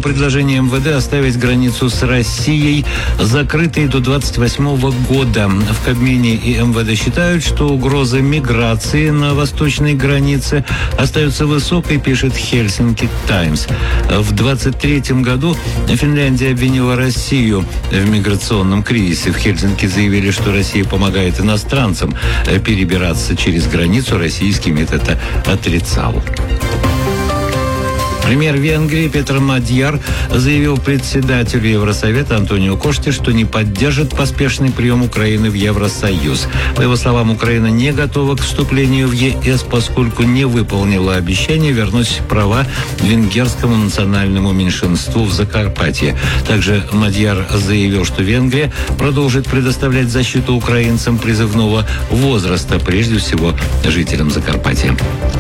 предложение МВД оставить границу с Россией закрытой до 28 года. В Кабмине и МВД считают, что угроза миграции на восточной границе остается высокой, пишет Хельсинки Таймс. В 23 году Финляндия обвинила Россию в миграционном кризисе. В Хельсинки заявили, что Россия помогает иностранцам перебираться через границу. Российский метод это отрицал. Премьер Венгрии Петр Мадьяр заявил председателю Евросовета Антонио Коште, что не поддержит поспешный прием Украины в Евросоюз. По его словам, Украина не готова к вступлению в ЕС, поскольку не выполнила обещание вернуть права венгерскому национальному меньшинству в Закарпатье. Также Мадьяр заявил, что Венгрия продолжит предоставлять защиту украинцам призывного возраста, прежде всего жителям Закарпатья.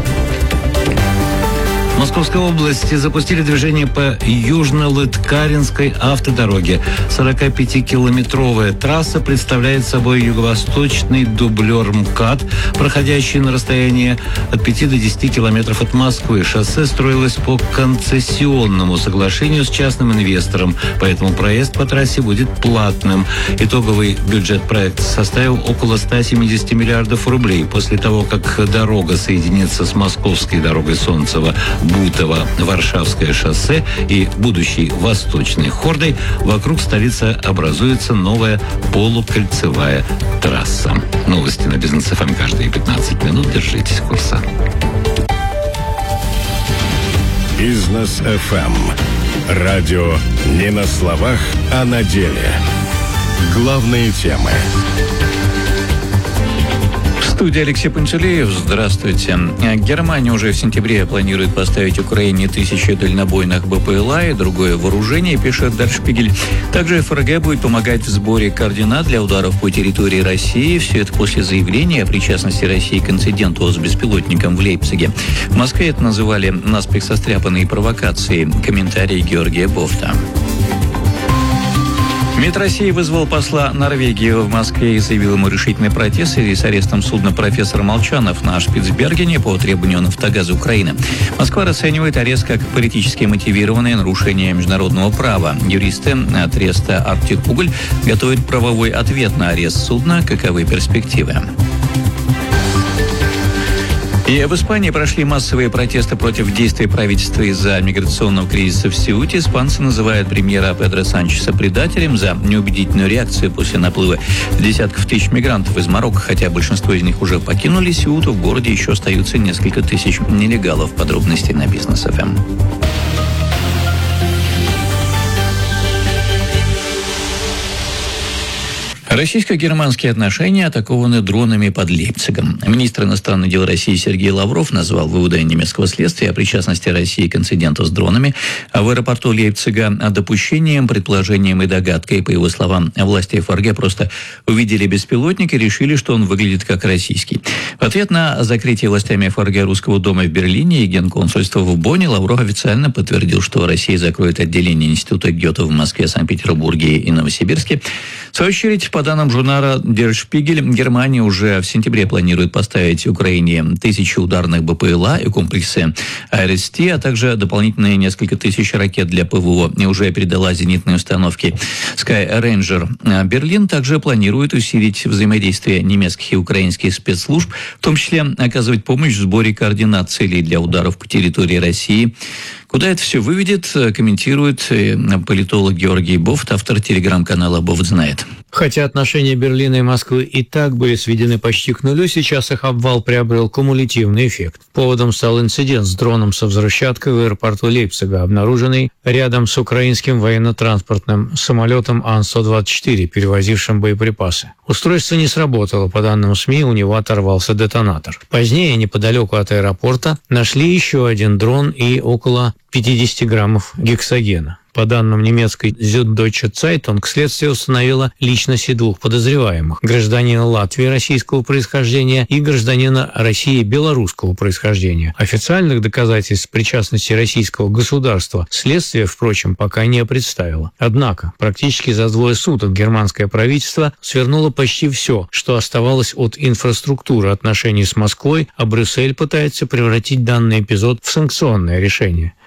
В Московской области запустили движение по Южно-Лыткаринской автодороге. 45-километровая трасса представляет собой юго-восточный дублер МКАД, проходящий на расстоянии от 5 до 10 километров от Москвы. Шоссе строилось по концессионному соглашению с частным инвестором, поэтому проезд по трассе будет платным. Итоговый бюджет проекта составил около 170 миллиардов рублей. После того, как дорога соединится с московской дорогой Бутово-Варшавское шоссе и будущей Восточной Хордой, вокруг столицы образуется новая полукольцевая трасса. Новости на Бизнес ФМ каждые 15 минут. Держитесь курса. Бизнес ФМ. Радио не на словах, а на деле. Главные темы. В студии Алексей Пантелеев. Здравствуйте. Германия уже в сентябре планирует поставить Украине 1000 дальнобойных БПЛА и другое вооружение, пишет Der Spiegel. Также ФРГ будет помогать в сборе координат для ударов по территории России. Все это после заявления о причастности России к инциденту с беспилотником в Лейпциге. В Москве это называли наспех состряпанные провокации. Комментарий Георгия Бофта. МИД России вызвал посла Норвегии в Москве и заявил ему решительный протест в связи с арестом судна «Профессор Молчанов» на Шпицбергене по требованию «Нафтогаза Украины». Москва расценивает арест как политически мотивированное нарушение международного права. Юристы Треста «Арктик Уголь» готовят правовой ответ на арест судна. Каковы перспективы? И в Испании прошли массовые протесты против действий правительства из-за миграционного кризиса в Сеуте. Испанцы называют премьера Педро Санчеса предателем за неубедительную реакцию после наплыва десятков тысяч мигрантов из Марокко. Хотя большинство из них уже покинули Сеуту, в городе еще остаются несколько тысяч нелегалов. Подробности на Бизнес ФМ. Российско-германские отношения атакованы дронами под Лейпцигом. Министр иностранных дел России Сергей Лавров назвал выводы немецкого следствия о причастности России к инциденту с дронами в аэропорту Лейпцига допущением, предположением и догадкой. По его словам, власти ФРГ просто увидели беспилотник и решили, что он выглядит как российский. В ответ на закрытие властями ФРГ Русского дома в Берлине и генконсульства в Бонне Лавров официально подтвердил, что Россия закроет отделение Института Гёте в Москве, Санкт-Петербурге и Новосибирске. В свою очередь, по данным журнала Der Spiegel, Германия уже в сентябре планирует поставить Украине 1000 ударных БПЛА и комплексы АРСТ, а также дополнительные несколько тысяч ракет для ПВО. И уже передала зенитные установки Sky Ranger. Берлин также планирует усилить взаимодействие немецких и украинских спецслужб, в том числе оказывать помощь в сборе координат целей для ударов по территории России. Куда это все выведет, комментирует политолог Георгий Бофт, автор телеграм-канала «Бофт знает». Хотя отношения Берлина и Москвы и так были сведены почти к нулю, сейчас их обвал приобрел кумулятивный эффект. Поводом стал инцидент с дроном со взрывчаткой в аэропорту Лейпцига, обнаруженный рядом с украинским военно-транспортным самолетом Ан-124, перевозившим боеприпасы. Устройство не сработало, по данным СМИ, у него оторвался детонатор. Позднее, неподалеку от аэропорта, нашли еще один дрон и около 50 граммов гексогена. По данным немецкой Süddeutsche Zeitung, следствие установило личности двух подозреваемых – гражданина Латвии российского происхождения и гражданина России белорусского происхождения. Официальных доказательств причастности российского государства следствие, впрочем, пока не представило. Однако, практически за 2 суток германское правительство свернуло почти все, что оставалось от инфраструктуры отношений с Москвой, а Брюссель пытается превратить данный эпизод в санкционное решение.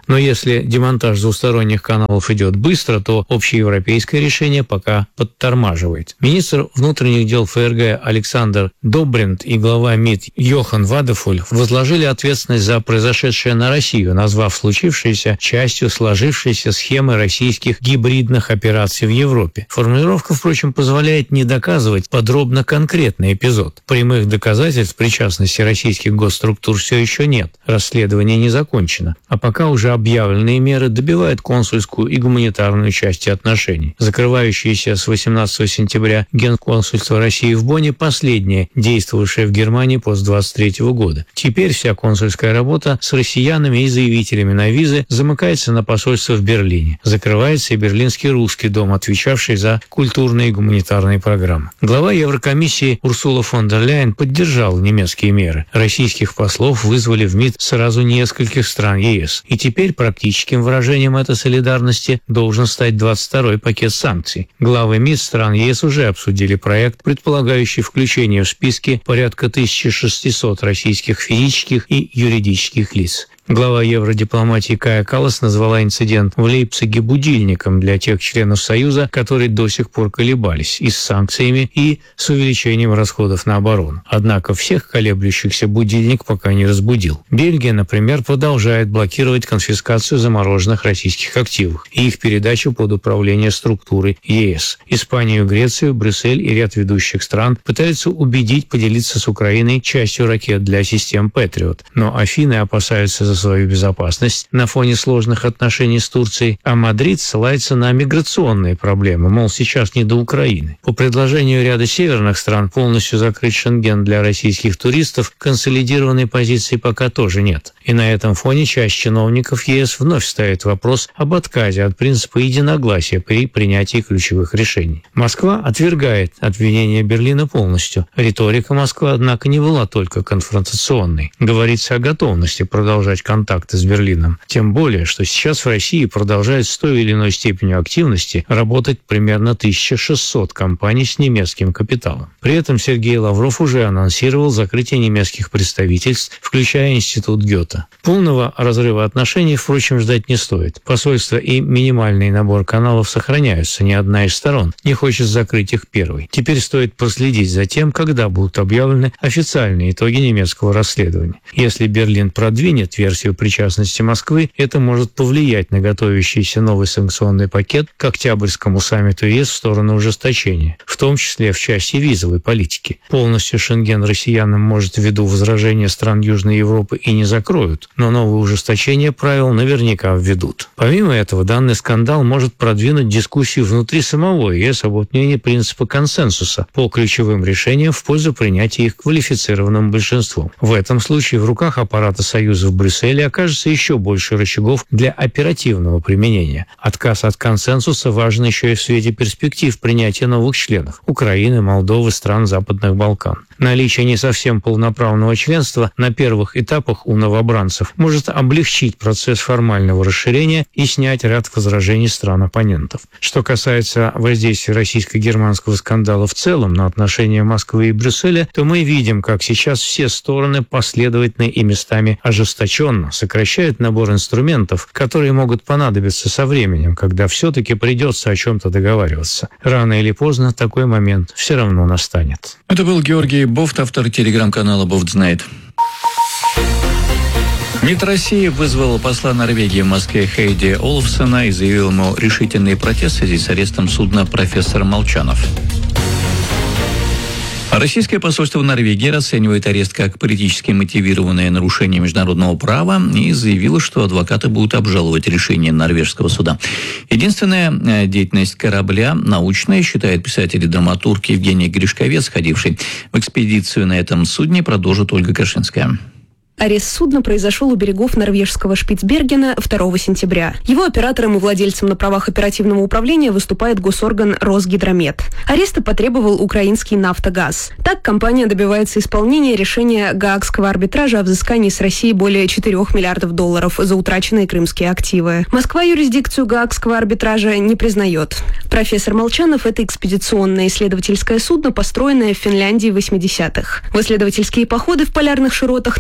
Но если демонтаж двусторонних каналов идет быстро, то общеевропейское решение пока подтормаживает. Министр внутренних дел ФРГ Александр Добринт и глава МИД Йохан Вадефуль возложили ответственность за произошедшее на Россию, назвав случившееся частью сложившейся схемы российских гибридных операций в Европе. Формулировка, впрочем, позволяет не доказывать подробно конкретный эпизод. Прямых доказательств причастности российских госструктур все еще нет. Расследование не закончено. А пока уже объявленные меры добивают консульскую и гуманитарную части отношений. Закрывающееся с 18 сентября Генконсульство России в Бонне последнее, действовавшее в Германии после 23 года. Теперь вся консульская работа с россиянами и заявителями на визы замыкается на посольство в Берлине. Закрывается и Берлинский русский дом, отвечавший за культурные и гуманитарные программы. Глава Еврокомиссии Урсула фон дер Ляйен поддержала немецкие меры. Российских послов вызвали в МИД сразу нескольких стран ЕС. И теперь практическим выражением этой солидарности должен стать 22-й пакет санкций. Главы МИД стран ЕС уже обсудили проект, предполагающий включение в списки порядка 1600 российских физических и юридических лиц. Глава евродипломатии Кая Каллас назвала инцидент в Лейпциге будильником для тех членов Союза, которые до сих пор колебались и с санкциями, и с увеличением расходов на оборону. Однако всех колеблющихся будильник пока не разбудил. Бельгия, например, продолжает блокировать конфискацию замороженных российских активов и их передачу под управление структурой ЕС. Испанию, Грецию, Брюссель и ряд ведущих стран пытаются убедить поделиться с Украиной частью ракет для систем Патриот. Но Афины опасаются за свою безопасность на фоне сложных отношений с Турцией, а Мадрид ссылается на миграционные проблемы, мол, сейчас не до Украины. По предложению ряда северных стран полностью закрыть Шенген для российских туристов консолидированной позиции пока тоже нет. И на этом фоне часть чиновников ЕС вновь ставит вопрос об отказе от принципа единогласия при принятии ключевых решений. Москва отвергает обвинения Берлина полностью. Риторика Москвы, однако, не была только конфронтационной. Говорится о готовности продолжать контакты с Берлином. Тем более, что сейчас в России продолжает с той или иной степенью активности работать примерно 1600 компаний с немецким капиталом. При этом Сергей Лавров уже анонсировал закрытие немецких представительств, включая Институт Гёте. Полного разрыва отношений, впрочем, ждать не стоит. Посольство и минимальный набор каналов сохраняются, ни одна из сторон не хочет закрыть их первой. Теперь стоит проследить за тем, когда будут объявлены официальные итоги немецкого расследования. Если Берлин продвинет версию причастности Москвы, это может повлиять на готовящийся новый санкционный пакет к октябрьскому саммиту ЕС в сторону ужесточения, в том числе в части визовой политики. Полностью Шенген россиянам, может, ввиду возражения стран Южной Европы и не закроют, но новые ужесточения правил наверняка введут. Помимо этого, данный скандал может продвинуть дискуссию внутри самого ЕС об отмене принципа консенсуса по ключевым решениям в пользу принятия их квалифицированным большинством. В этом случае в руках аппарата Союза в Брюсселе окажется еще больше рычагов для оперативного применения. Отказ от консенсуса важен еще и в свете перспектив принятия новых членов – Украины, Молдовы, стран Западных Балкан. Наличие не совсем полноправного членства на первых этапах у новобранцев может облегчить процесс формального расширения и снять ряд возражений стран-оппонентов. Что касается воздействия российско-германского скандала в целом на отношения Москвы и Брюсселя, то мы видим, как сейчас все стороны последовательно и местами ожесточенно сокращают набор инструментов, которые могут понадобиться со временем, когда все-таки придется о чем-то договариваться. Рано или поздно такой момент все равно настанет. Это был Георгий Бофт, автор телеграм-канала «Бофт знает». МИД России вызвал посла Норвегии в Москве Хейди Олафсона и заявил ему решительный протест в связи с арестом судна «Профессор Молчанов». Российское посольство в Норвегии расценивает арест как политически мотивированное нарушение международного права и заявило, что адвокаты будут обжаловать решение норвежского суда. Единственная деятельность корабля научная, считает писатель и драматург Евгений Гришковец, ходивший в экспедицию на этом судне, продолжит Ольга Кашинская. Арест судна произошел у берегов норвежского Шпицбергена 2 сентября. Его оператором и владельцем на правах оперативного управления выступает госорган Росгидромет. Ареста потребовал украинский «Нафтогаз». Так компания добивается исполнения решения Гаагского арбитража о взыскании с России более 4 миллиардов долларов за утраченные крымские активы. Москва юрисдикцию Гаагского арбитража не признает. «Профессор Молчанов» — это экспедиционное исследовательское судно, построенное в Финляндии в 80-х. В исследовательские походы в полярных широтах на нем регулярно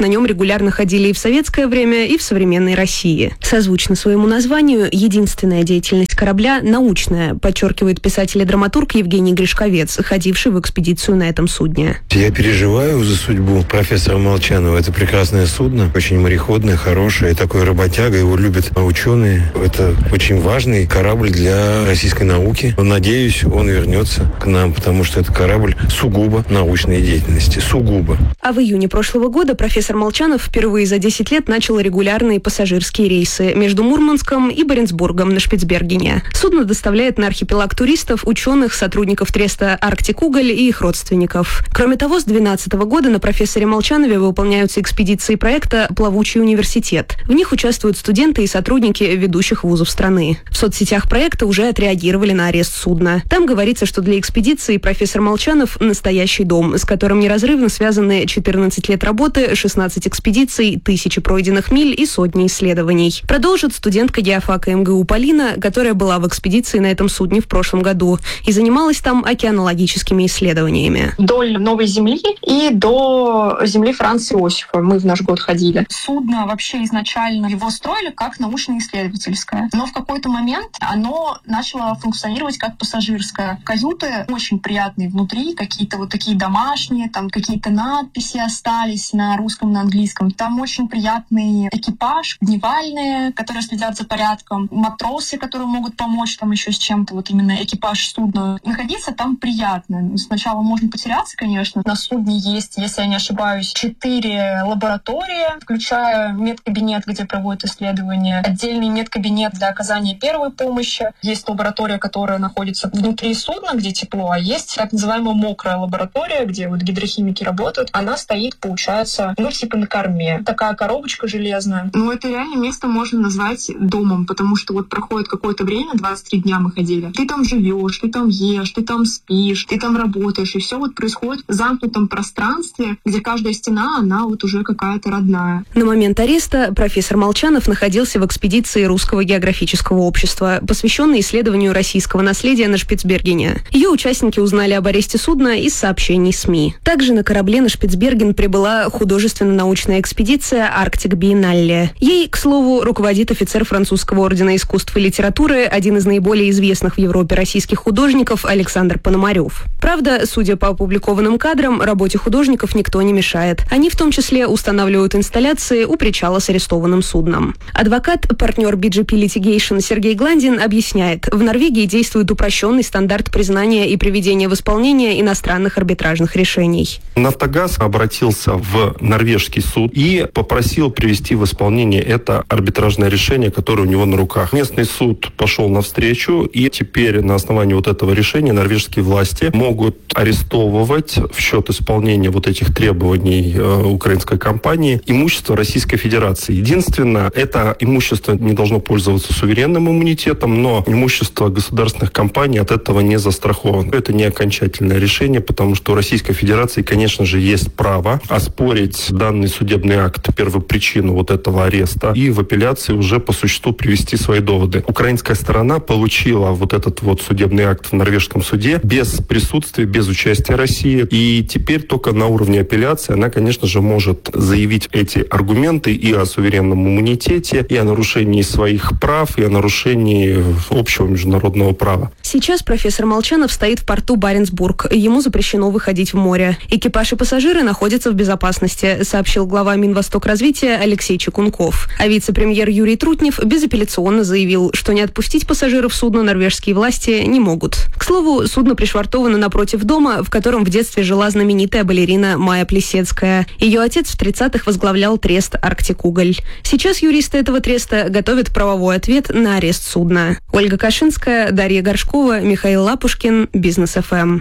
регулярно ходили и в советское время, и в современной России. Созвучно своему названию, единственная деятельность корабля – научная, подчеркивает писатель и драматург Евгений Гришковец, ходивший в экспедицию на этом судне. Я переживаю за судьбу профессора Молчанова. Это прекрасное судно, очень мореходное, хорошее, такой работяга, его любят ученые. Это очень важный корабль для российской науки. Надеюсь, он вернется к нам, потому что это корабль сугубо научной деятельности. Сугубо. А в июне прошлого года профессор Молчанов впервые за 10 лет начал регулярные пассажирские рейсы между Мурманском и Баренцбургом на Шпицбергене. Судно доставляет на архипелаг туристов, ученых, сотрудников треста «Арктик Уголь» и их родственников. Кроме того, с 2012 года на профессоре Молчанове выполняются экспедиции проекта «Плавучий университет». В них участвуют студенты и сотрудники ведущих вузов страны. В соцсетях проекта уже отреагировали на арест судна. Там говорится, что для экспедиции профессор Молчанов – настоящий дом, с которым неразрывно связаны 14 лет работы, 16 экспедиций, 1000 пройденных миль и сотни исследований. Продолжит студентка геофака МГУ Полина, которая была в экспедиции на этом судне в прошлом году и занималась там океанологическими исследованиями. Вдоль Новой Земли и до земли Франца Иосифа мы в наш год ходили. Судно вообще изначально его строили как научно-исследовательское, но в какой-то момент оно начало функционировать как пассажирское. Каюты очень приятные внутри, какие-то вот такие домашние, там какие-то надписи остались на русском, на английском. Там очень приятный экипаж, дневальные, которые следят за порядком, матросы, которые могут помочь там еще с чем-то, вот именно экипаж судна. Находиться там приятно. Сначала можно потеряться, конечно. На судне есть, если я не ошибаюсь, 4 лаборатории, включая медкабинет, где проводят исследования, отдельный медкабинет для оказания первой помощи. Есть лаборатория, которая находится внутри судна, где тепло, а есть так называемая мокрая лаборатория, где вот гидрохимики работают. Она стоит, получается, типа на корме. Такая коробочка железная. Но это реально место можно назвать домом, потому что вот проходит какое-то время, 23 дня мы ходили. Ты там живешь, ты там ешь, ты там спишь, ты там работаешь, и все вот происходит в замкнутом пространстве, где каждая стена, она вот уже какая-то родная. На момент ареста профессор Молчанов находился в экспедиции Русского географического общества, посвященной исследованию российского наследия на Шпицбергене. Ее участники узнали об аресте судна из сообщений СМИ. Также на корабле на Шпицберген прибыла художественно-научная экспедиция «Арктик Биеннале». Ей, к слову, руководит офицер французского ордена искусств и литературы, один из наиболее известных в Европе российских художников Александр Пономарев. Правда, судя по опубликованным кадрам, работе художников никто не мешает. Они в том числе устанавливают инсталляции у причала с арестованным судном. Адвокат, партнер BGP Litigation Сергей Гландин объясняет, в Норвегии действует упрощенный стандарт признания и приведения в исполнение иностранных арбитражных решений. «Нафтогаз» обратился в норвежский суд и попросил привести в исполнение это арбитражное решение, которое у него на руках. Местный суд пошел навстречу, и теперь на основании вот этого решения норвежские власти могут арестовывать в счет исполнения вот этих требований украинской компании имущество Российской Федерации. Единственное, это имущество не должно пользоваться суверенным иммунитетом, но имущество государственных компаний от этого не застраховано. Это не окончательное решение, потому что у Российской Федерации, конечно же, есть право оспорить данный судебный акт, первопричину вот этого ареста, и в апелляции уже по существу привести свои доводы. Украинская сторона получила вот этот вот судебный акт в норвежском суде без присутствия, без участия России, и теперь только на уровне апелляции она, конечно же, может заявить эти аргументы и о суверенном иммунитете, и о нарушении своих прав, и о нарушении общего международного права. Сейчас профессор Молчанов стоит в порту Баренцбург. Ему запрещено выходить в море. Экипаж и пассажиры находятся в безопасности, сообщил глава Минвостокразвития Алексей Чекунков. А вице-премьер Юрий Трутнев безапелляционно заявил, что не отпустить пассажиров судна норвежские власти не могут. К слову, судно пришвартовано напротив дома, в котором в детстве жила знаменитая балерина Майя Плесецкая. Ее отец в 30-х возглавлял трест «Арктик Уголь». Сейчас юристы этого треста готовят правовой ответ на арест судна. Ольга Кашинская, Дарья Горшкова, Михаил Лапушкин, Бизнес ФМ.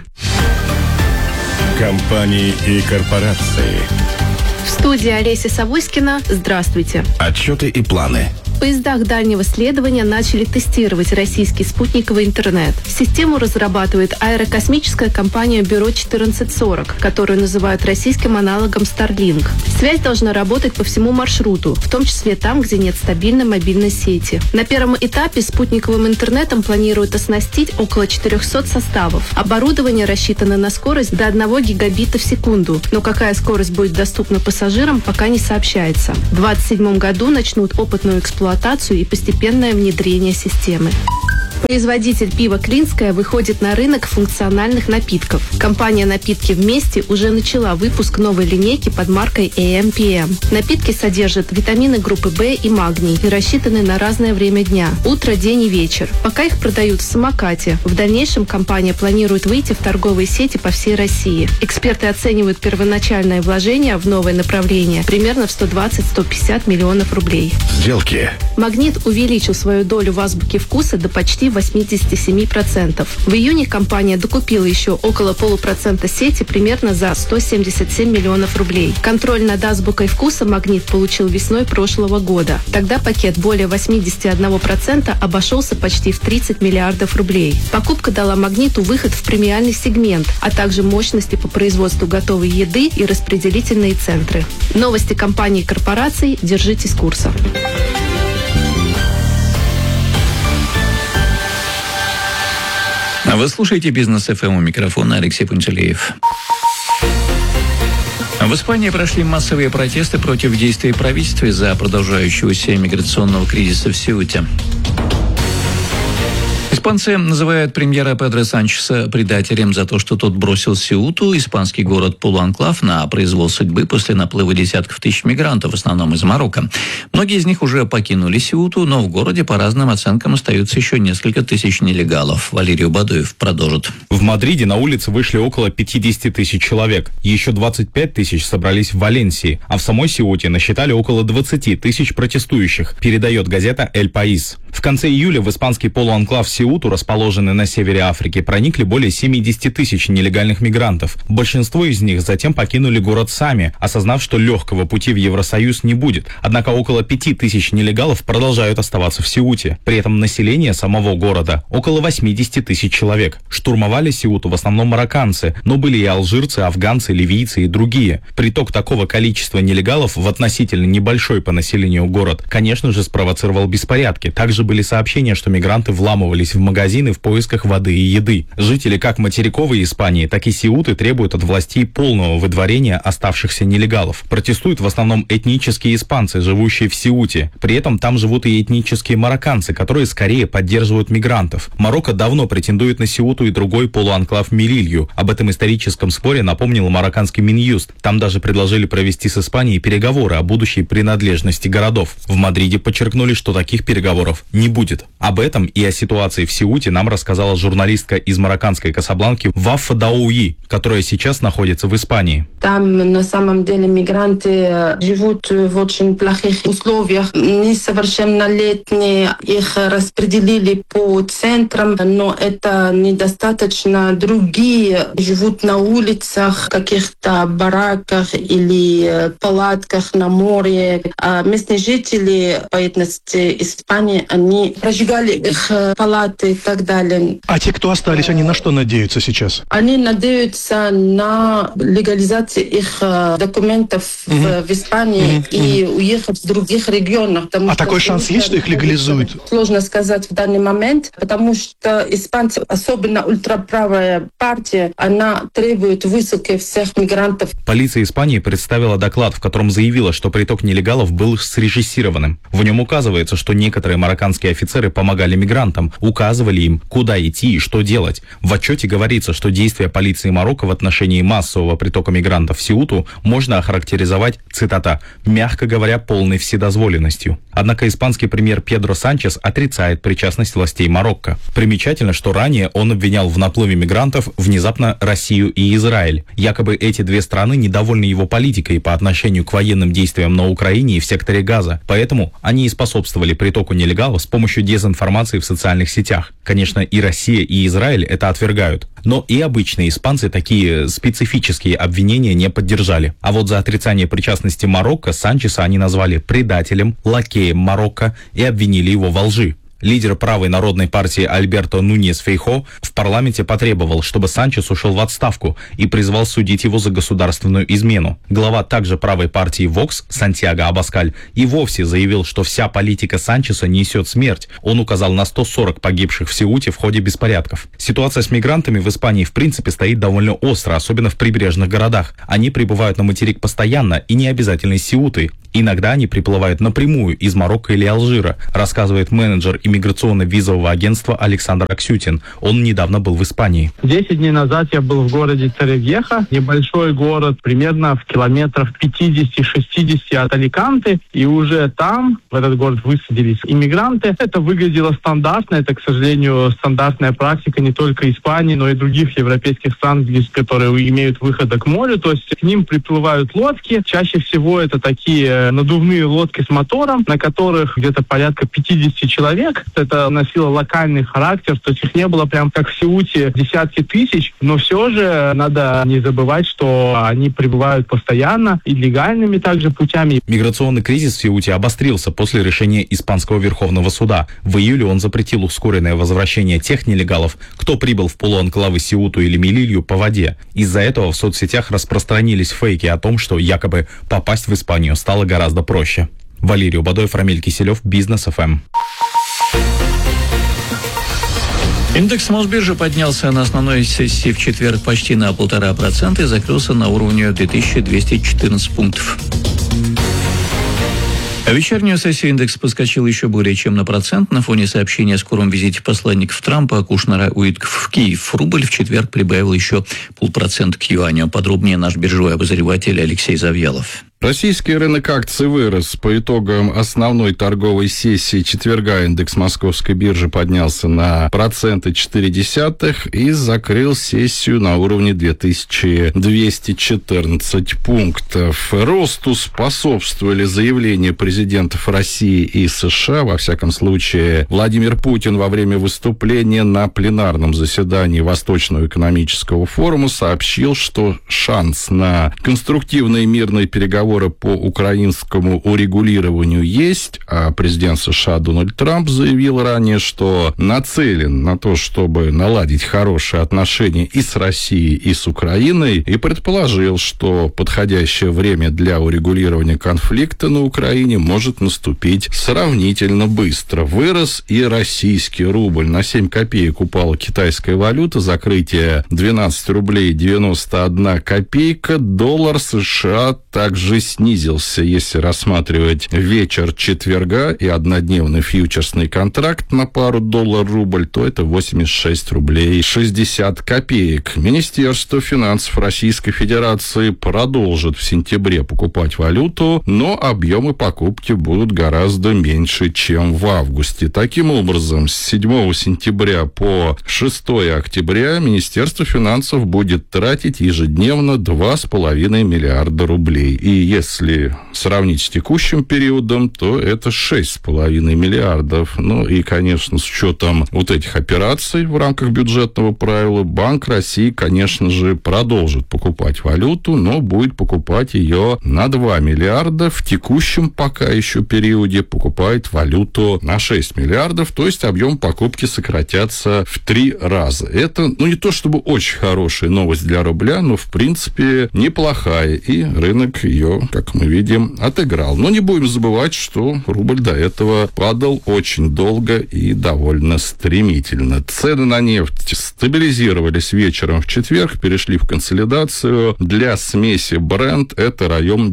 Компании и корпорации. В студии Олеся Савуськина. Здравствуйте. Отчеты и планы. В поездах дальнего следования начали тестировать российский спутниковый интернет. Систему разрабатывает аэрокосмическая компания «Бюро 1440», которую называют российским аналогом Starlink. Связь должна работать по всему маршруту, в том числе там, где нет стабильной мобильной сети. На первом этапе спутниковым интернетом планируют оснастить около 400 составов. Оборудование рассчитано на скорость до 1 гигабита в секунду, но какая скорость будет доступна пассажирам, пока не сообщается. В 2027 году начнут опытную эксплуатацию и постепенное внедрение системы. Производитель пива «Клинское» выходит на рынок функциональных напитков. Компания «Напитки вместе» уже начала выпуск новой линейки под маркой AM/PM. Напитки содержат витамины группы В и магний и рассчитаны на разное время дня – утро, день и вечер. Пока их продают в самокате. В дальнейшем компания планирует выйти в торговые сети по всей России. Эксперты оценивают первоначальное вложение в новое направление примерно в 120-150 миллионов рублей. Сделки. «Магнит» увеличил свою долю в азбуке вкуса до почти 87%. В июне компания докупила еще около 0,5% сети примерно за 177 миллионов рублей. Контроль над азбукой вкуса «Магнит» получил весной прошлого года. Тогда пакет более 81% обошелся почти в 30 миллиардов рублей. Покупка дала «Магниту» выход в премиальный сегмент, а также мощности по производству готовой еды и распределительные центры. Новости компаний и корпораций. Держитесь курса. Вы слушаете «Бизнес ФМ», у микрофона Алексей Пантелеев. В Испании прошли массовые протесты против действий правительства из-за продолжающегося миграционного кризиса в Сеуте. Испанцы называют премьера Педро Санчеса предателем за то, что тот бросил Сеуту, испанский город-полуанклав, на произвол судьбы после наплыва десятков тысяч мигрантов, в основном из Марокко. Многие из них уже покинули Сеуту, но в городе, по разным оценкам, остаются еще несколько тысяч нелегалов. Валерий Бадуев продолжит. В Мадриде на улице вышли около 50 тысяч человек. Еще 25 тысяч собрались в Валенсии, а в самой Сеуте насчитали около 20 тысяч протестующих, передает газета «Эль Паис». В конце июля в испанский полуанклав Сеуту, расположенный на севере Африки, проникли более 70 тысяч нелегальных мигрантов. Большинство из них затем покинули город сами, осознав, что легкого пути в Евросоюз не будет. Однако около 5 тысяч нелегалов продолжают оставаться в Сеуте. При этом население самого города около 80 тысяч человек. Штурмовали Сеуту в основном марокканцы, но были и алжирцы, афганцы, ливийцы и другие. Приток такого количества нелегалов в относительно небольшой по населению город, конечно же, спровоцировал беспорядки. Также были сообщения, что мигранты вламывались в магазины в поисках воды и еды. Жители как материковой Испании, так и Сеуты требуют от властей полного выдворения оставшихся нелегалов. Протестуют в основном этнические испанцы, живущие в Сеуте. При этом там живут и этнические марокканцы, которые скорее поддерживают мигрантов. Марокко давно претендует на Сеуту и другой полуанклав Мелилью. Об этом историческом споре напомнил марокканский Минюст. Там даже предложили провести с Испанией переговоры о будущей принадлежности городов. В Мадриде подчеркнули, что таких переговоров не будет. Об этом и о ситуации в Сеуте нам рассказала журналистка из марокканской Касабланки Вафа Дауи, которая сейчас находится в Испании. Там на самом деле мигранты живут в очень плохих условиях. Несовершеннолетние их распределили по центрам, но это недостаточно. Другие живут на улицах, в каких-то бараках или палатках на море. А местные жители по этности Испании, они прожигали их палаты и так далее. А те, кто остались, они на что надеются сейчас? Они надеются на легализацию их документов в Испании и уехать в других регионах. А такой шанс есть, что их легализуют? Сложно сказать в данный момент, потому что испанцы, особенно ультраправая партия, она требует высылки всех мигрантов. Полиция Испании представила доклад, в котором заявила, что приток нелегалов был срежиссированным. В нем указывается, что некоторые марокканские офицеры помогали мигрантам, указывали им, куда идти и что делать. В отчете говорится, что действия полиции Марокко в отношении массового притока мигрантов в Сеуту можно охарактеризовать, цитата, «мягко говоря, полной вседозволенностью». Однако испанский премьер Педро Санчес отрицает причастность властей Марокко. Примечательно, что ранее он обвинял в наплыве мигрантов внезапно Россию и Израиль. Якобы эти две страны недовольны его политикой по отношению к военным действиям на Украине и в секторе Газа. Поэтому они и способствовали притоку нелегалов с помощью дезинформации в социальных сетях. соцсетях. Конечно, и Россия, и Израиль это отвергают. Но и обычные испанцы такие специфические обвинения не поддержали. А вот за отрицание причастности Марокко Санчеса они назвали предателем, лакеем Марокко и обвинили его во лжи. Лидер правой народной партии Альберто Нуньес Фейхо в парламенте потребовал, чтобы Санчес ушел в отставку и призвал судить его за государственную измену. Глава также правой партии Вокс Сантьяго Абаскаль и вовсе заявил, что вся политика Санчеса несет смерть. Он указал на 140 погибших в Сеуте в ходе беспорядков. Ситуация с мигрантами в Испании в принципе стоит довольно остро, особенно в прибрежных городах. Они прибывают на материк постоянно и не обязательно из Сеуты. Иногда они приплывают напрямую из Марокко или Алжира, рассказывает менеджер иммиграционно-визового агентства Александр Аксютин. Он недавно был в Испании. 10 дней назад я был в городе Торревьеха, небольшой город, примерно в километрах 50-60 от Аликанте, и уже там, в этот город, высадились иммигранты. Это выглядело стандартно, это, к сожалению, стандартная практика не только Испании, но и других европейских стран, которые имеют выход к морю, то есть к ним приплывают лодки, чаще всего это такие надувные лодки с мотором, на которых где-то порядка 50 человек. Это носило локальный характер, то есть их не было прям как в Сеуте десятки тысяч, но все же надо не забывать, что они прибывают постоянно и легальными также путями. Миграционный кризис в Сеуте обострился после решения Испанского Верховного суда. В июле он запретил ускоренное возвращение тех нелегалов, кто прибыл в полуанклавы Сеуту или Мелилью по воде. Из-за этого в соцсетях распространились фейки о том, что якобы попасть в Испанию стало гораздо проще. Валерий Убадоев, Рамиль Киселев, Бизнес ФМ. Индекс Мосбиржи поднялся на основной сессии в четверг почти на 1,5% и закрылся на уровне 2214 пунктов. А вечернюю сессию индекс подскочил еще более чем на процент на фоне сообщения о скором визите посланников Трампа Кушнера Уитков в Киев. Рубль в четверг прибавил еще 0,5% к юаню. Подробнее наш биржевой обозреватель Алексей Завьялов. Российский рынок акций вырос. По итогам основной торговой сессии четверга индекс Московской биржи поднялся на 0,4% и закрыл сессию на уровне 2214 пунктов. Росту способствовали заявления президентов России и США. Во всяком случае, Владимир Путин во время выступления на пленарном заседании Восточного экономического форума сообщил, что шанс на конструктивные мирные переговоры по украинскому урегулированию есть, а президент США Дональд Трамп заявил ранее, что нацелен на то, чтобы наладить хорошие отношения и с Россией, и с Украиной, и предположил, что подходящее время для урегулирования конфликта на Украине может наступить сравнительно быстро. Вырос и российский рубль. На 7 копеек упала китайская валюта, закрытие 12 рублей 91 копейка, доллар США также снизился. Если рассматривать вечер четверга и однодневный фьючерсный контракт на пару доллар-рубль, то это 86 рублей 60 копеек. Министерство финансов Российской Федерации продолжит в сентябре покупать валюту, но объемы покупки будут гораздо меньше, чем в августе. Таким образом, с 7 сентября по 6 октября Министерство финансов будет тратить ежедневно 2,5 миллиарда рублей. И если сравнить с текущим периодом, то это 6,5 миллиардов. Ну и, конечно, с учетом вот этих операций в рамках бюджетного правила, Банк России, конечно же, продолжит покупать валюту, но будет покупать ее на 2 миллиарда. В текущем пока еще периоде покупает валюту на 6 миллиардов, то есть объем покупки сократятся в 3 раза. Это, не то чтобы очень хорошая новость для рубля, но, в принципе, неплохая, и рынок ее, как мы видим, отыграл. Но не будем забывать, что рубль до этого падал очень долго и довольно стремительно. Цены на нефть стабилизировались вечером в четверг, перешли в консолидацию. Для смеси Brent это район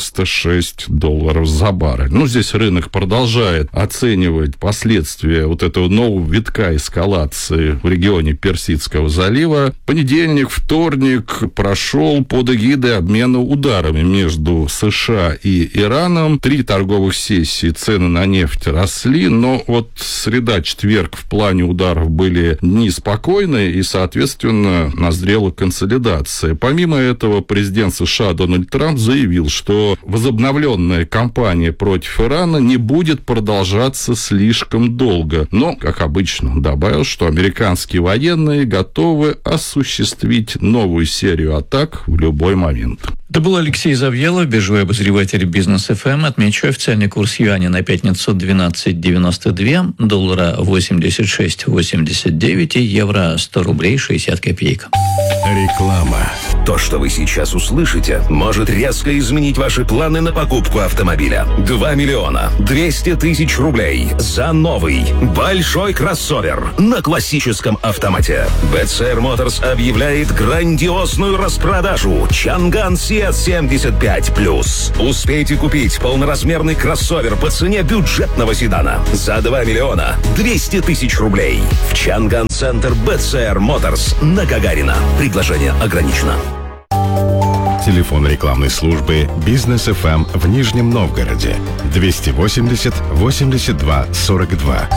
$96 за баррель. Здесь рынок продолжает оценивать последствия вот этого нового витка эскалации в регионе Персидского залива. Понедельник, вторник прошел под эгидой обмена ударами между между США и Ираном. 3 торговых сессии цены на нефть росли, но вот среда-четверг в плане ударов были неспокойные, и, соответственно, назрела консолидация. Помимо этого, президент США Дональд Трамп заявил, что возобновленная кампания против Ирана не будет продолжаться слишком долго. Но, как обычно, добавил, что американские военные готовы осуществить новую серию атак в любой момент. Это был Алексей Завьялов, биржевой обозреватель Бизнес ФМ. Отмечу, официальный курс юаня на пятницу 12.92, доллара 86.89 и евро 100 рублей 60 копеек. Реклама. То, что вы сейчас услышите, может резко изменить ваши планы на покупку автомобиля. 2 миллиона 200 тысяч рублей за новый большой кроссовер на классическом автомате. BCR Motors объявляет грандиозную распродажу Чанган CS75+. Успейте купить полноразмерный кроссовер по цене бюджетного седана за 2 миллиона 200 тысяч рублей в Чанган-центр BCR Motors на Гагарина. Предложение ограничено. Телефон рекламной службы «Бизнес ФМ» в Нижнем Новгороде 280 82 42.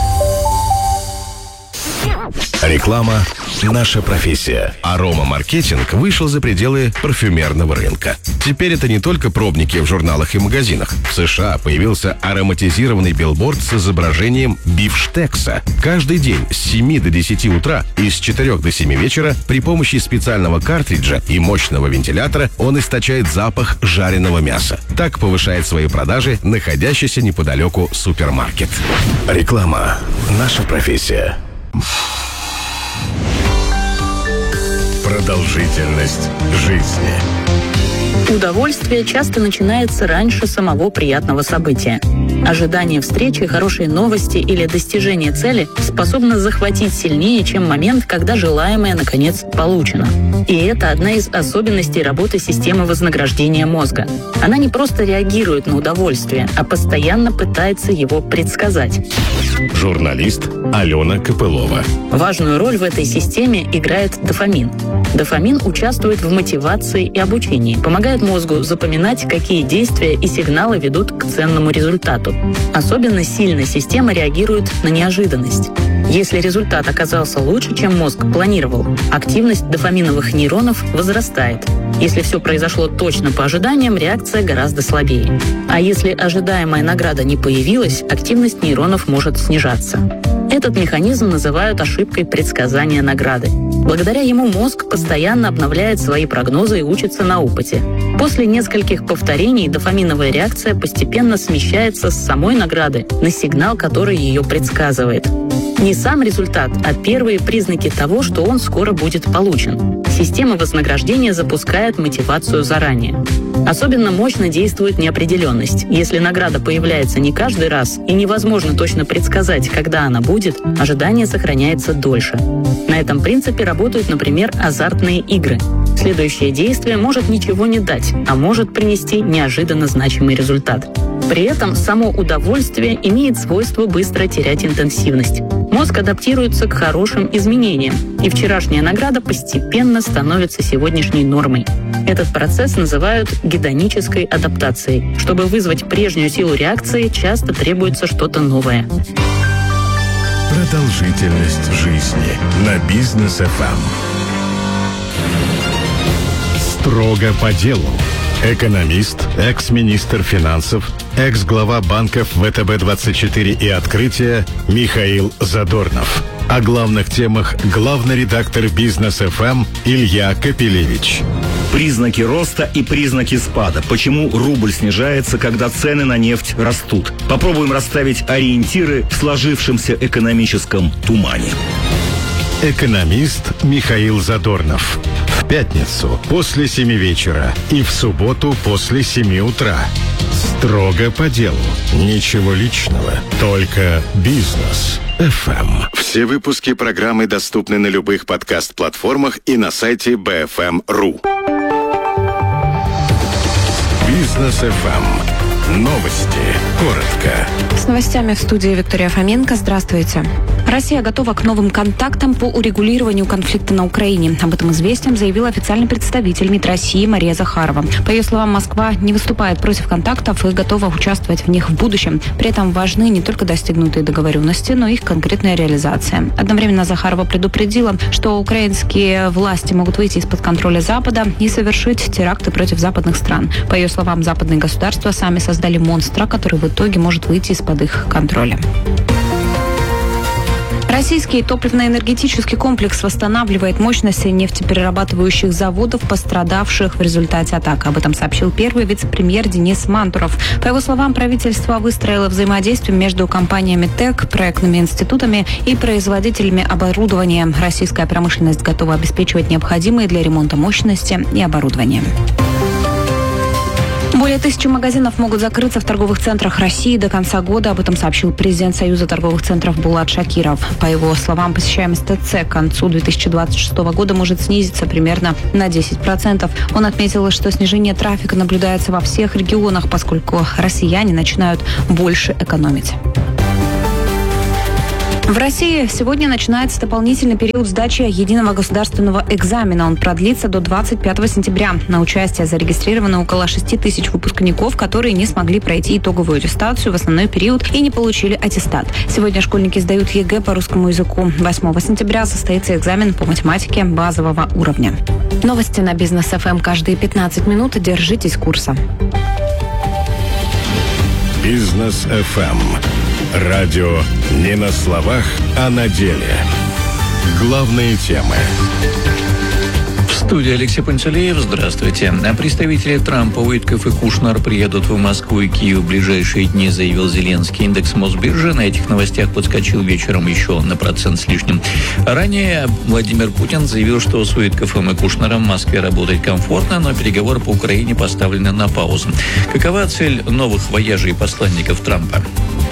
Реклама – наша профессия. Аромамаркетинг вышел за пределы парфюмерного рынка. Теперь это не только пробники в журналах и магазинах. В США появился ароматизированный билборд с изображением бифштекса. Каждый день с 7 до 10 утра и с 4 до 7 вечера при помощи специального картриджа и мощного вентилятора он источает запах жареного мяса. Так повышает свои продажи находящийся неподалеку супермаркет. Реклама – наша профессия. Продолжительность жизни. Удовольствие часто начинается раньше самого приятного события. Ожидание встречи, хорошие новости или достижение цели способно захватить сильнее, чем момент, когда желаемое, наконец, получено. И это одна из особенностей работы системы вознаграждения мозга. Она не просто реагирует на удовольствие, а постоянно пытается его предсказать. Журналист Алена Копылова. Важную роль в этой системе играет дофамин. Дофамин участвует в мотивации и обучении, помогает мозгу запоминать, какие действия и сигналы ведут к ценному результату. Особенно сильно система реагирует на неожиданность. Если результат оказался лучше, чем мозг планировал, активность дофаминовых нейронов возрастает. Если все произошло точно по ожиданиям, реакция гораздо слабее. А если ожидаемая награда не появилась, активность нейронов может снижаться. Этот механизм называют ошибкой предсказания награды. Благодаря ему мозг постоянно обновляет свои прогнозы и учится на опыте. После нескольких повторений дофаминовая реакция постепенно смещается с самой награды на сигнал, который ее предсказывает. Не сам результат, а первые признаки того, что он скоро будет получен. Система вознаграждения запускает мотивацию заранее. Особенно мощно действует неопределенность. Если награда появляется не каждый раз и невозможно точно предсказать, когда она будет, ожидание сохраняется дольше. На этом принципе работают, например, азартные игры. Следующее действие может ничего не дать, а может принести неожиданно значимый результат. При этом само удовольствие имеет свойство быстро терять интенсивность. Мозг адаптируется к хорошим изменениям, и вчерашняя награда постепенно становится сегодняшней нормой. Этот процесс называют гедонической адаптацией. Чтобы вызвать прежнюю силу реакции, часто требуется что-то новое. Продолжительность жизни на Бизнес ФМ. Строго по делу. Экономист, экс-министр финансов, экс-глава банков ВТБ-24 и «Открытие» Михаил Задорнов. О главных темах главный редактор Бизнес ФМ Илья Капелевич. Признаки роста и признаки спада. Почему рубль снижается, когда цены на нефть растут? Попробуем расставить ориентиры в сложившемся экономическом тумане. Экономист Михаил Задорнов. В пятницу после 7 вечера и в субботу после 7 утра. Строго по делу. Ничего личного. Только Бизнес ФМ. Все выпуски программы доступны на любых подкаст-платформах и на сайте BFM.ru. Бизнес ФМ. Новости. Коротко. С новостями в студии Виктория Фоменко. Здравствуйте. Россия готова к новым контактам по урегулированию конфликта на Украине. Об этом «Известиям» заявила официальный представитель МИД России Мария Захарова. По ее словам, Москва не выступает против контактов и готова участвовать в них в будущем. При этом важны не только достигнутые договоренности, но и их конкретная реализация. Одновременно Захарова предупредила, что украинские власти могут выйти из-под контроля Запада и совершить теракты против западных стран. По ее словам, западные государства сами создали монстра, который в итоге может выйти из-под их контроля. Российский топливно-энергетический комплекс восстанавливает мощности нефтеперерабатывающих заводов, пострадавших в результате атак. Об этом сообщил первый вице-премьер Денис Мантуров. По его словам, правительство выстроило взаимодействие между компаниями ТЭК, проектными институтами и производителями оборудования. Российская промышленность готова обеспечивать необходимые для ремонта мощности и оборудование. Более 1000 магазинов могут закрыться в торговых центрах России до конца года. Об этом сообщил президент Союза торговых центров Булат Шакиров. По его словам, посещаемость ТЦ к концу 2026 года может снизиться примерно на 10%. Он отметил, что снижение трафика наблюдается во всех регионах, поскольку россияне начинают больше экономить. В России сегодня начинается дополнительный период сдачи единого государственного экзамена. Он продлится до 25 сентября. На участие зарегистрировано около 6000 выпускников, которые не смогли пройти итоговую аттестацию в основной период и не получили аттестат. Сегодня школьники сдают ЕГЭ по русскому языку. 8 сентября состоится экзамен по математике базового уровня. Новости на Бизнес ФМ каждые 15 минут. Держитесь курса. Бизнес ФМ. Радио не на словах, а на деле. Главные темы. В студии Алексей Пантелеев. Здравствуйте. Представители Трампа, Уитков и Кушнер приедут в Москву и Киев в ближайшие дни, заявил Зеленский. Индекс Мосбиржи на этих новостях подскочил вечером еще на 1% с лишним. Ранее Владимир Путин заявил, что с Уитковым и Кушнером в Москве работать комфортно, но переговоры по Украине поставлены на паузу. Какова цель новых вояжей посланников Трампа?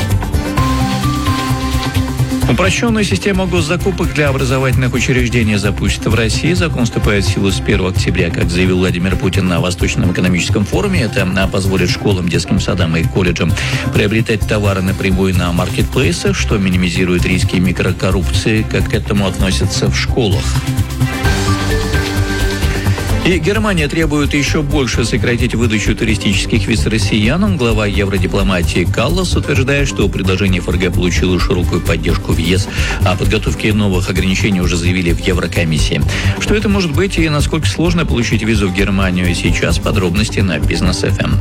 Упрощенную систему госзакупок для образовательных учреждений запустят в России. Закон вступает в силу с 1 октября, как заявил Владимир Путин на Восточном экономическом форуме. Это позволит школам, детским садам и колледжам приобретать товары напрямую на маркетплейсах, что минимизирует риски микрокоррупции, как к этому относятся в школах. И Германия требует еще больше сократить выдачу туристических виз россиянам. Глава евродипломатии Каллас утверждает, что предложение ФРГ получило широкую поддержку в ЕС. О подготовке новых ограничений уже заявили в Еврокомиссии. Что это может быть и насколько сложно получить визу в Германию сейчас? Подробности на Бизнес ФМ.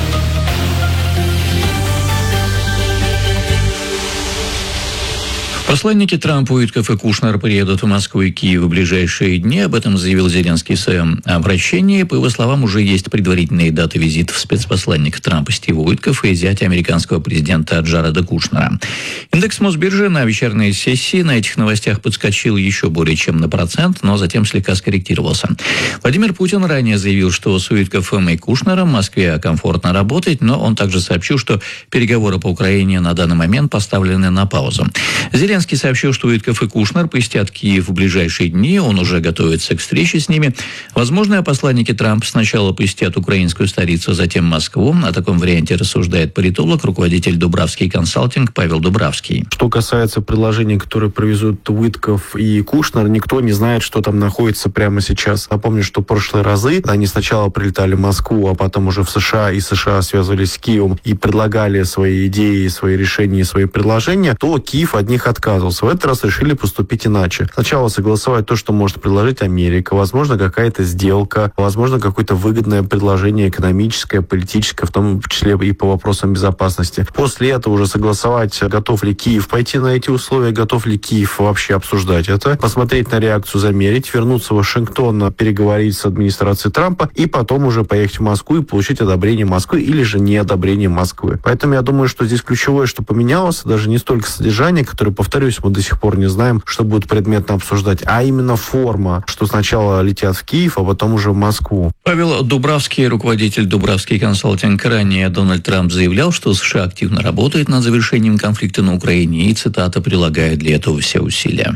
Посланники Трампа, Уитков и Кушнер приедут в Москву и Киев в ближайшие дни. Об этом заявил Зеленский в своем обращении. По его словам, уже есть предварительные даты визитов спецпосланника Трампа Стива Уиткофа и зятя американского президента Джареда Кушнера. Индекс Мосбиржи на вечерней сессии на этих новостях подскочил еще более чем на 1%, но затем слегка скорректировался. Владимир Путин ранее заявил, что с Уиткофом и Кушнером в Москве комфортно работать, но он также сообщил, что переговоры по Украине на данный момент поставлены на паузу. Зеленский сообщил, что Уитков и Кушнер посетят Киев в ближайшие дни. Он уже готовится к встрече с ними. Возможно, посланники Трампа сначала посетят украинскую столицу, затем Москву. О таком варианте рассуждает политолог, руководитель Дубравский консалтинг Павел Дубравский. Что касается предложений, которые привезут Уитков и Кушнер, никто не знает, что там находится прямо сейчас. Напомню, что в прошлые разы они сначала прилетали в Москву, а потом уже в США, и США связывались с Киевом и предлагали свои идеи, свои решения, свои предложения, то Киев от них отказывался. В этот раз решили поступить иначе. Сначала согласовать то, что может предложить Америка, возможно, какая-то сделка, возможно, какое-то выгодное предложение экономическое, политическое, в том числе и по вопросам безопасности. После этого уже согласовать, готов ли Киев пойти на эти условия, готов ли Киев вообще обсуждать это, посмотреть на реакцию, замерить, вернуться в Вашингтон, переговорить с администрацией Трампа и потом уже поехать в Москву и получить одобрение Москвы или же не одобрение Москвы. Поэтому я думаю, что здесь ключевое, что поменялось, даже не столько содержание, которое, повторюсь, мы до сих пор не знаем, что будет предметно обсуждать, а именно форма, что сначала летят в Киев, а потом уже в Москву. Павел Дубравский, руководитель Дубравский консалтинг. Ранее Дональд Трамп заявлял, что США активно работает над завершением конфликта на Украине и, цитата, прилагает для этого все усилия.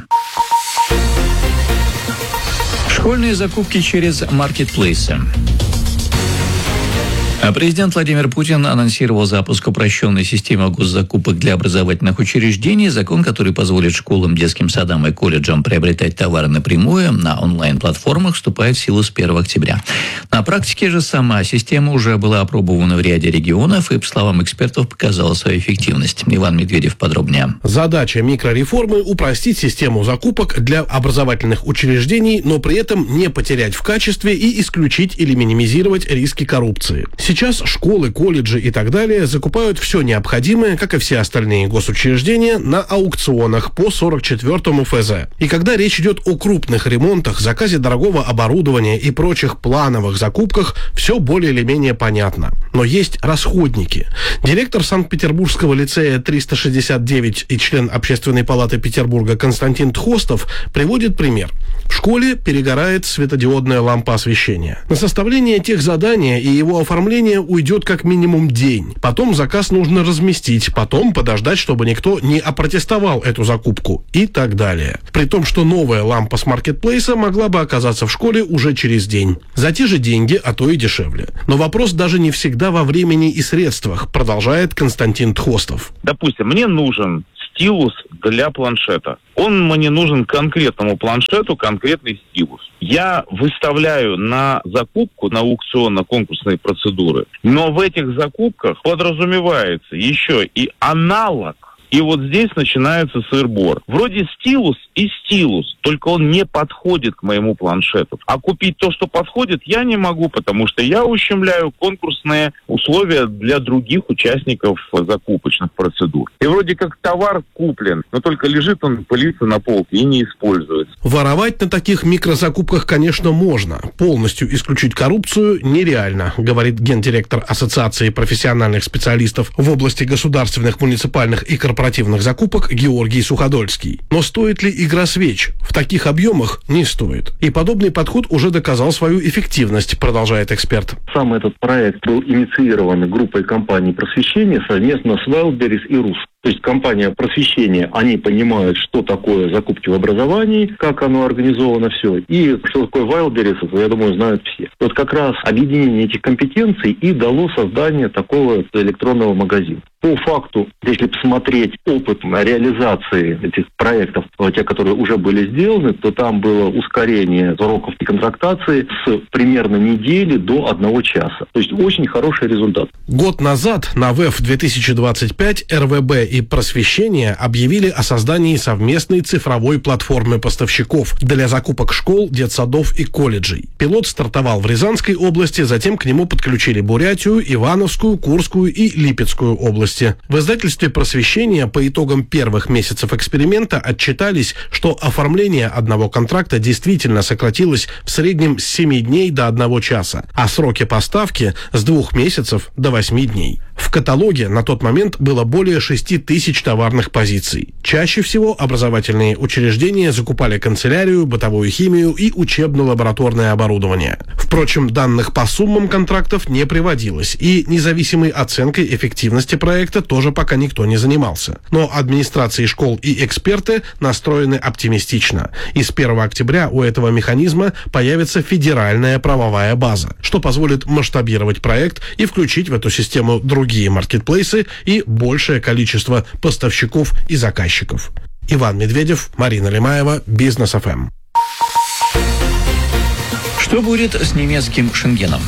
Школьные закупки через маркетплейсы. Президент Владимир Путин анонсировал запуск упрощенной системы госзакупок для образовательных учреждений. Закон, который позволит школам, детским садам и колледжам приобретать товары напрямую на онлайн-платформах, вступает в силу с 1 октября. На практике же сама система уже была опробована в ряде регионов и, по словам экспертов, показала свою эффективность. Иван Медведев подробнее. Задача микрореформы – упростить систему закупок для образовательных учреждений, но при этом не потерять в качестве и исключить или минимизировать риски коррупции. Сейчас школы, колледжи и так далее закупают все необходимое, как и все остальные госучреждения, на аукционах по 44-му ФЗ. И когда речь идет о крупных ремонтах, заказе дорогого оборудования и прочих плановых закупках, все более или менее понятно. Но есть расходники. Директор Санкт-Петербургского лицея 369 и член Общественной палаты Петербурга Константин Тхостов приводит пример. В школе перегорает светодиодная лампа освещения. На составление техзадания и его оформление уйдет как минимум день. Потом заказ нужно разместить, потом подождать, чтобы никто не опротестовал эту закупку и так далее. При том, что новая лампа с маркетплейса могла бы оказаться в школе уже через день. За те же деньги, а то и дешевле. Но вопрос даже не всегда во времени и средствах, продолжает Константин Тхостов. Допустим, мне нужен стилус для планшета. Он мне нужен конкретному планшету, конкретный стилус. Я выставляю на закупку, на аукционно-конкурсные процедуры, но в этих закупках подразумевается еще и аналог. И вот здесь начинается сыр-бор. Вроде стилус и стилус, только он не подходит к моему планшету. А купить то, что подходит, я не могу, потому что я ущемляю конкурсные условия для других участников закупочных процедур. И вроде как товар куплен, но только лежит он, пылится на полке и не используется. Воровать на таких микрозакупках, конечно, можно. Полностью исключить коррупцию нереально, говорит гендиректор Ассоциации профессиональных специалистов в области государственных, муниципальных и корпоративных закупок Георгий Суходольский. Но стоит ли игра свеч? В таких объемах не стоит. И подобный подход уже доказал свою эффективность, продолжает эксперт. Сам этот проект был инициирован группой компаний просвещения совместно с Wildberries и РУС. То есть компания просвещения, они понимают, что такое закупки в образовании, как оно организовано все. И что такое Wildberries, я думаю, знают все. Вот как раз объединение этих компетенций и дало создание такого электронного магазина. По факту, если посмотреть опыт реализации этих проектов, те, которые уже были сделаны, то там было ускорение сроков контрактации с примерно недели до 1 часа. То есть очень хороший результат. Год назад на ВЭФ 2025 РВБ и Просвещение объявили о создании совместной цифровой платформы поставщиков для закупок школ, детсадов и колледжей. Пилот стартовал в Рязанской области, затем к нему подключили Бурятию, Ивановскую, Курскую и Липецкую области. В издательстве «Просвещение» по итогам первых месяцев эксперимента отчитались, что оформление одного контракта действительно сократилось в среднем с 7 дней до 1 часа, а сроки поставки с 2 месяцев до 8 дней. В каталоге на тот момент было более 6 тысяч товарных позиций. Чаще всего образовательные учреждения закупали канцелярию, бытовую химию и учебно-лабораторное оборудование. Впрочем, данных по суммам контрактов не приводилось, и независимой оценкой эффективности проекта тоже пока никто не занимался. Но администрации школ и эксперты настроены оптимистично. И с 1 октября у этого механизма появится федеральная правовая база, что позволит масштабировать проект и включить в эту систему другие маркетплейсы и большее количество поставщиков и заказчиков. Иван Медведев, Марина Лемаева, Бизнес ФМ. Что будет с немецким Шенгеном?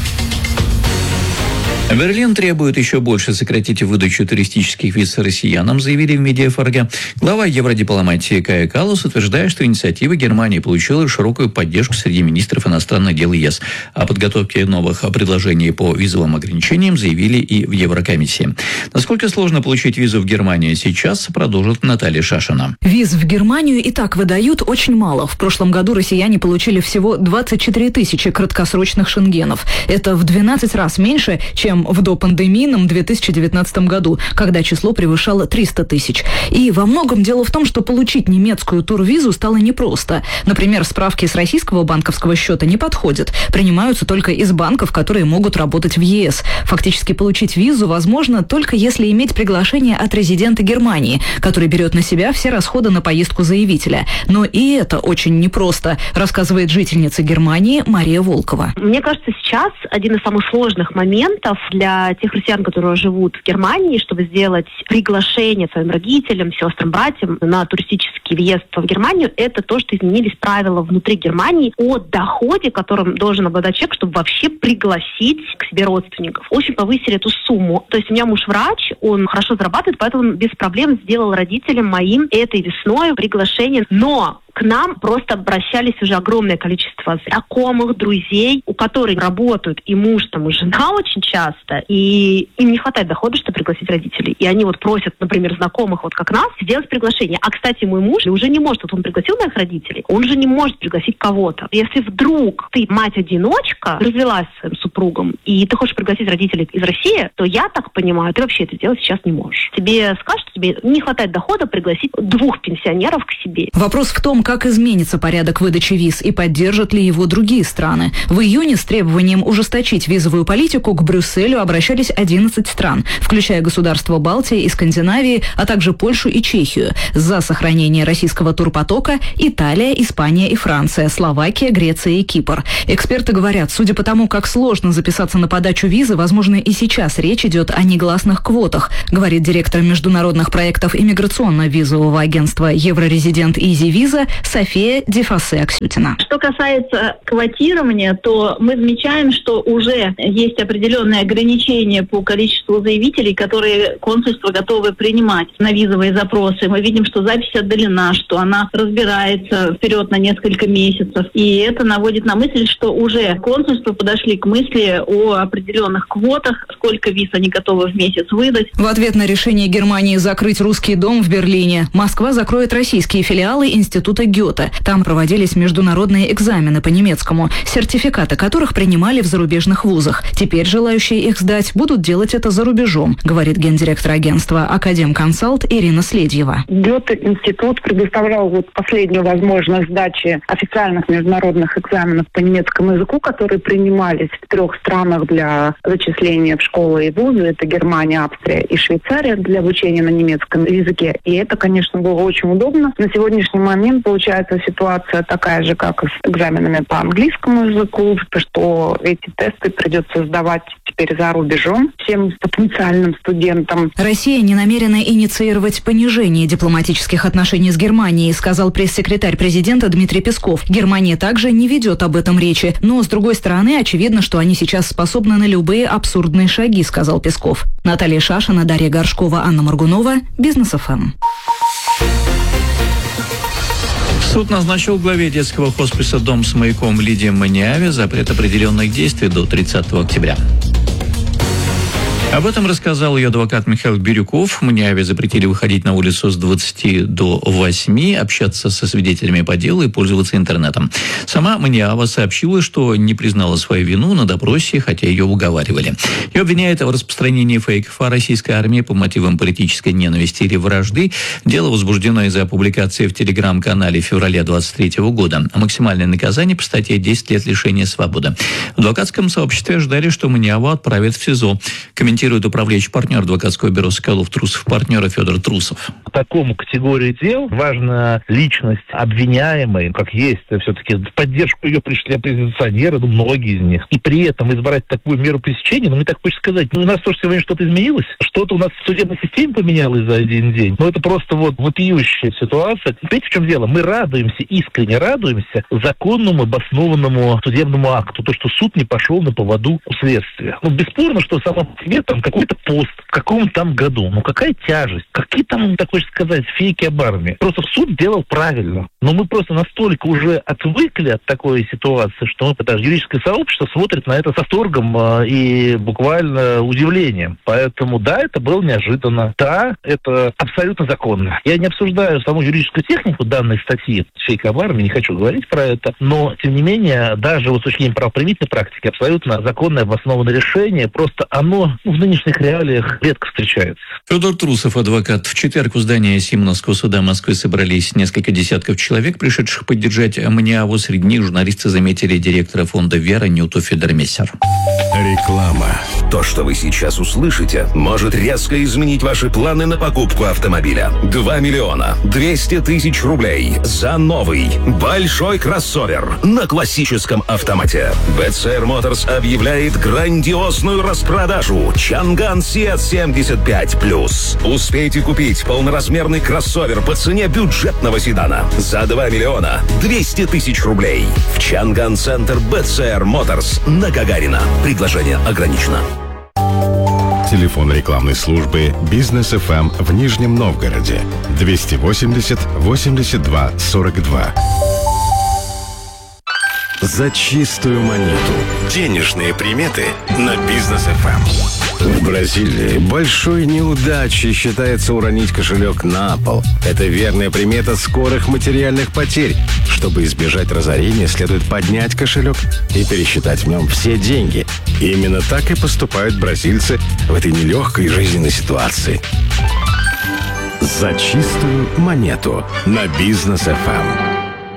Берлин требует еще больше сократить выдачу туристических виз россиянам, заявили в Медиафорге. Глава евродипломатии Кая Каллас утверждает, что инициатива Германии получила широкую поддержку среди министров иностранных дел ЕС. О подготовке новых предложений по визовым ограничениям заявили и в Еврокомиссии. Насколько сложно получить визу в Германию сейчас, продолжит Наталья Шашина. Виз в Германию и так выдают очень мало. В прошлом году россияне получили всего 24 тысячи краткосрочных шенгенов. Это в 12 раз меньше, чем в допандемийном 2019 году, когда число превышало 300 тысяч. И во многом дело в том, что получить немецкую турвизу стало непросто. Например, справки с российского банковского счета не подходят. Принимаются только из банков, которые могут работать в ЕС. Фактически получить визу возможно только если иметь приглашение от резидента Германии, который берет на себя все расходы на поездку заявителя. Но и это очень непросто, рассказывает жительница Германии Мария Волкова. Мне кажется, сейчас один из самых сложных моментов для тех россиян, которые живут в Германии, чтобы сделать приглашение своим родителям, сестрам, братьям на туристический въезд в Германию, это то, что изменились правила внутри Германии о доходе, которым должен обладать человек, чтобы вообще пригласить к себе родственников. Очень повысили эту сумму. То есть у меня муж врач, он хорошо зарабатывает, поэтому он без проблем сделал родителям моим этой весной приглашение. Но к нам просто обращались уже огромное количество знакомых, друзей, у которых работают и муж, там, и жена очень часто, и им не хватает дохода, чтобы пригласить родителей. И они вот просят, например, знакомых, вот как нас, сделать приглашение. А, кстати, мой муж уже не может, вот он пригласил моих родителей, он же не может пригласить кого-то. Если вдруг ты мать-одиночка, развелась с своим супругом, и ты хочешь пригласить родителей из России, то я так понимаю, ты вообще это сделать сейчас не можешь. Тебе скажут, что тебе не хватает дохода пригласить 2 пенсионеров к себе. Вопрос в том, как изменится порядок выдачи виз и поддержат ли его другие страны. В июне с требованием ужесточить визовую политику к Брюсселю обращались 11 стран, включая государства Балтии и Скандинавии, а также Польшу и Чехию. За сохранение российского турпотока Италия, Испания и Франция, Словакия, Греция и Кипр. Эксперты говорят, судя по тому, как сложно записаться на подачу визы, возможно, и сейчас речь идет о негласных квотах, говорит директор международных проектов иммиграционно-визового агентства Еврорезидент Изи Виза София Дефасе-Аксютина. Что касается квотирования, то мы замечаем, что уже есть определенные ограничения по количеству заявителей, которые консульства готовы принимать на визовые запросы. Мы видим, что запись отдалена, что она разбирается вперед на несколько месяцев. И это наводит на мысль, что уже консульства подошли к мысли о определенных квотах, сколько виз они готовы в месяц выдать. В ответ на решение Германии закрыть русский дом в Берлине, Москва закроет российские филиалы Института Гёте. Там проводились международные экзамены по немецкому, сертификаты которых принимали в зарубежных вузах. Теперь желающие их сдать будут делать это за рубежом, говорит гендиректор агентства Академконсалт Ирина Следьева. Гёте-институт предоставлял последнюю возможность сдачи официальных международных экзаменов по немецкому языку, которые принимались в 3 странах для зачисления в школы и вузы. Это Германия, Австрия и Швейцария для обучения на немецком языке. И это, конечно, было очень удобно. На сегодняшний момент получается ситуация такая же, как и с экзаменами по английскому языку, что эти тесты придется сдавать теперь за рубежом всем потенциальным студентам. Россия не намерена инициировать понижение дипломатических отношений с Германией, сказал пресс-секретарь президента Дмитрий Песков. Германия также не ведет об этом речи, но, с другой стороны, очевидно, что они сейчас способны на любые абсурдные шаги, сказал Песков. Наталья Шашина, Дарья Горшкова, Анна Моргунова, Бизнес ФМ. Суд назначил главе детского хосписа «Дом с маяком» Лидии Маниаве запрет определенных действий до 30 октября. Об этом рассказал ее адвокат Михаил Бирюков. Маниаве запретили выходить на улицу с 20 до 8, общаться со свидетелями по делу и пользоваться интернетом. Сама Маниава сообщила, что не признала свою вину на допросе, хотя ее уговаривали. Ее обвиняют в распространении фейков о российской армии по мотивам политической ненависти или вражды. Дело возбуждено из-за публикации в телеграм-канале в феврале 2023 года. Максимальное наказание по статье 10 лет лишения свободы. В адвокатском сообществе ожидали, что Маниаву отправят в СИЗО. Комментирует управляющий партнер адвокатского бюро Соколов-Трусов, партнера Федор Трусов. По такому категории дел важна личность обвиняемой, как есть, все-таки в поддержку ее пришли оппозиционеры, многие из них. И при этом избрать такую меру пресечения, мне так хочется сказать, у нас тоже сегодня что-то изменилось, что-то у нас в судебной системе поменялось за один день. Это просто вопиющая ситуация. Понимаете, в чем дело? Мы радуемся, искренне радуемся законному, обоснованному судебному акту, то, что суд не пошел на поводу у следствия. Бесспорно, что само по себе там какой-то пост в каком-то там году. Какая тяжесть? Какие там, так хочется сказать, фейки об армии? Просто суд делал правильно. Но мы просто настолько уже отвыкли от такой ситуации, что даже юридическое сообщество смотрит на это с восторгом и буквально удивлением. Поэтому да, это было неожиданно. Да, это абсолютно законно. Я не обсуждаю саму юридическую технику данной статьи фейк об армии, не хочу говорить про это, но, тем не менее, даже с точки зрения правоприменительной практики, абсолютно законное обоснованное решение, просто оно в нынешних реалиях редко встречается. Федор Трусов, адвокат. В четверг у здания Симоновского суда Москвы собрались несколько десятков человек, пришедших поддержать Маниаву. Среди них журналисты заметили директора фонда «Вера» Нюту Федермессер. Реклама. То, что вы сейчас услышите, может резко изменить ваши планы на покупку автомобиля. 2 200 000 рублей за новый большой кроссовер на классическом автомате. BCR Motors объявляет грандиозную распродажу Чанган Сиат 75+. Успейте купить полноразмерный кроссовер по цене бюджетного седана за 2 200 000 рублей в Чанган-центр BCR Motors на Гагарина. Предложение ограничено. Телефон рекламной службы «Бизнес ФМ» в Нижнем Новгороде 280 82 42. За чистую монету. Денежные приметы на Бизнес ФМ. В Бразилии большой неудачей считается уронить кошелек на пол. Это верная примета скорых материальных потерь. Чтобы избежать разорения, следует поднять кошелек и пересчитать в нем все деньги. И именно так и поступают бразильцы в этой нелегкой жизненной ситуации. За чистую монету на Бизнес ФМ.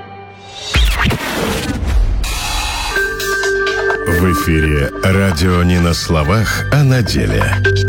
В эфире радио не на словах, а на деле.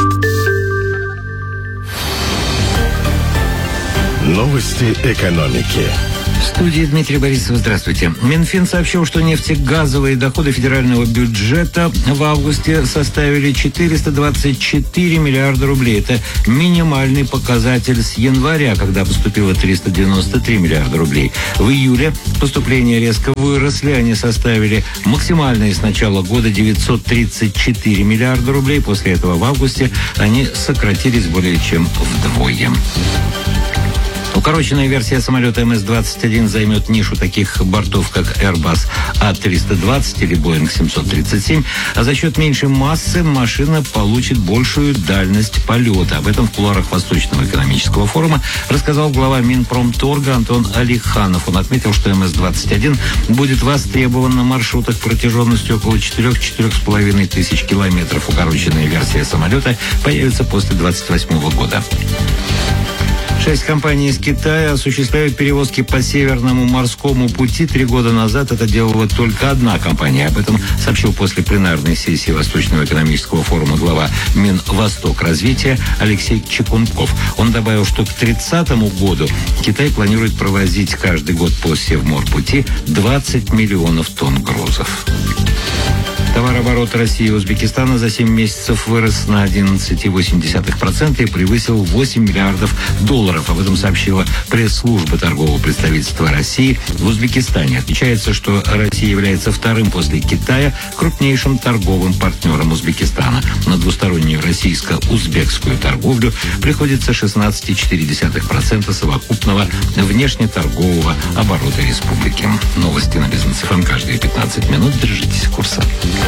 Новости экономики. В студии Дмитрий Борисов. Здравствуйте. Минфин сообщил, что нефтегазовые доходы федерального бюджета в августе составили 424 миллиарда рублей. Это минимальный показатель с января, когда поступило 393 миллиарда рублей. В июле поступления резко выросли. Они составили максимальные с начала года 934 миллиарда рублей. После этого в августе они сократились более чем вдвое. Укороченная версия самолета МС-21 займет нишу таких бортов, как Airbus А320 или Boeing 737, а за счет меньшей массы машина получит большую дальность полета. Об этом в кулуарах Восточного экономического форума рассказал глава Минпромторга Антон Алиханов. Он отметил, что МС-21 будет востребован на маршрутах протяженностью около 4-4,5 тысяч километров. Укороченная версия самолета появится после 2028 года. 6 компаний из Китая осуществляют перевозки по Северному морскому пути. 3 года назад это делала только одна компания. Об этом сообщил после пленарной сессии Восточного экономического форума глава Минвостокразвития Алексей Чекунков. Он добавил, что к 30 году Китай планирует провозить каждый год по Севморпути 20 миллионов тонн грузов. Товарооборот России и Узбекистана за 7 месяцев вырос на 11,8% и превысил 8 миллиардов долларов. Об этом сообщила пресс-служба торгового представительства России в Узбекистане. Отмечается, что Россия является вторым после Китая крупнейшим торговым партнером Узбекистана. На двустороннюю российско-узбекскую торговлю приходится 16,4% совокупного внешнеторгового оборота республики. Новости на Бизнес ФМ каждые 15 минут. Держитесь курса.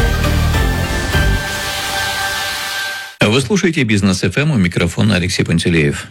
Вы слушаете Бизнес ФМ, у микрофона Алексей Пантелеев.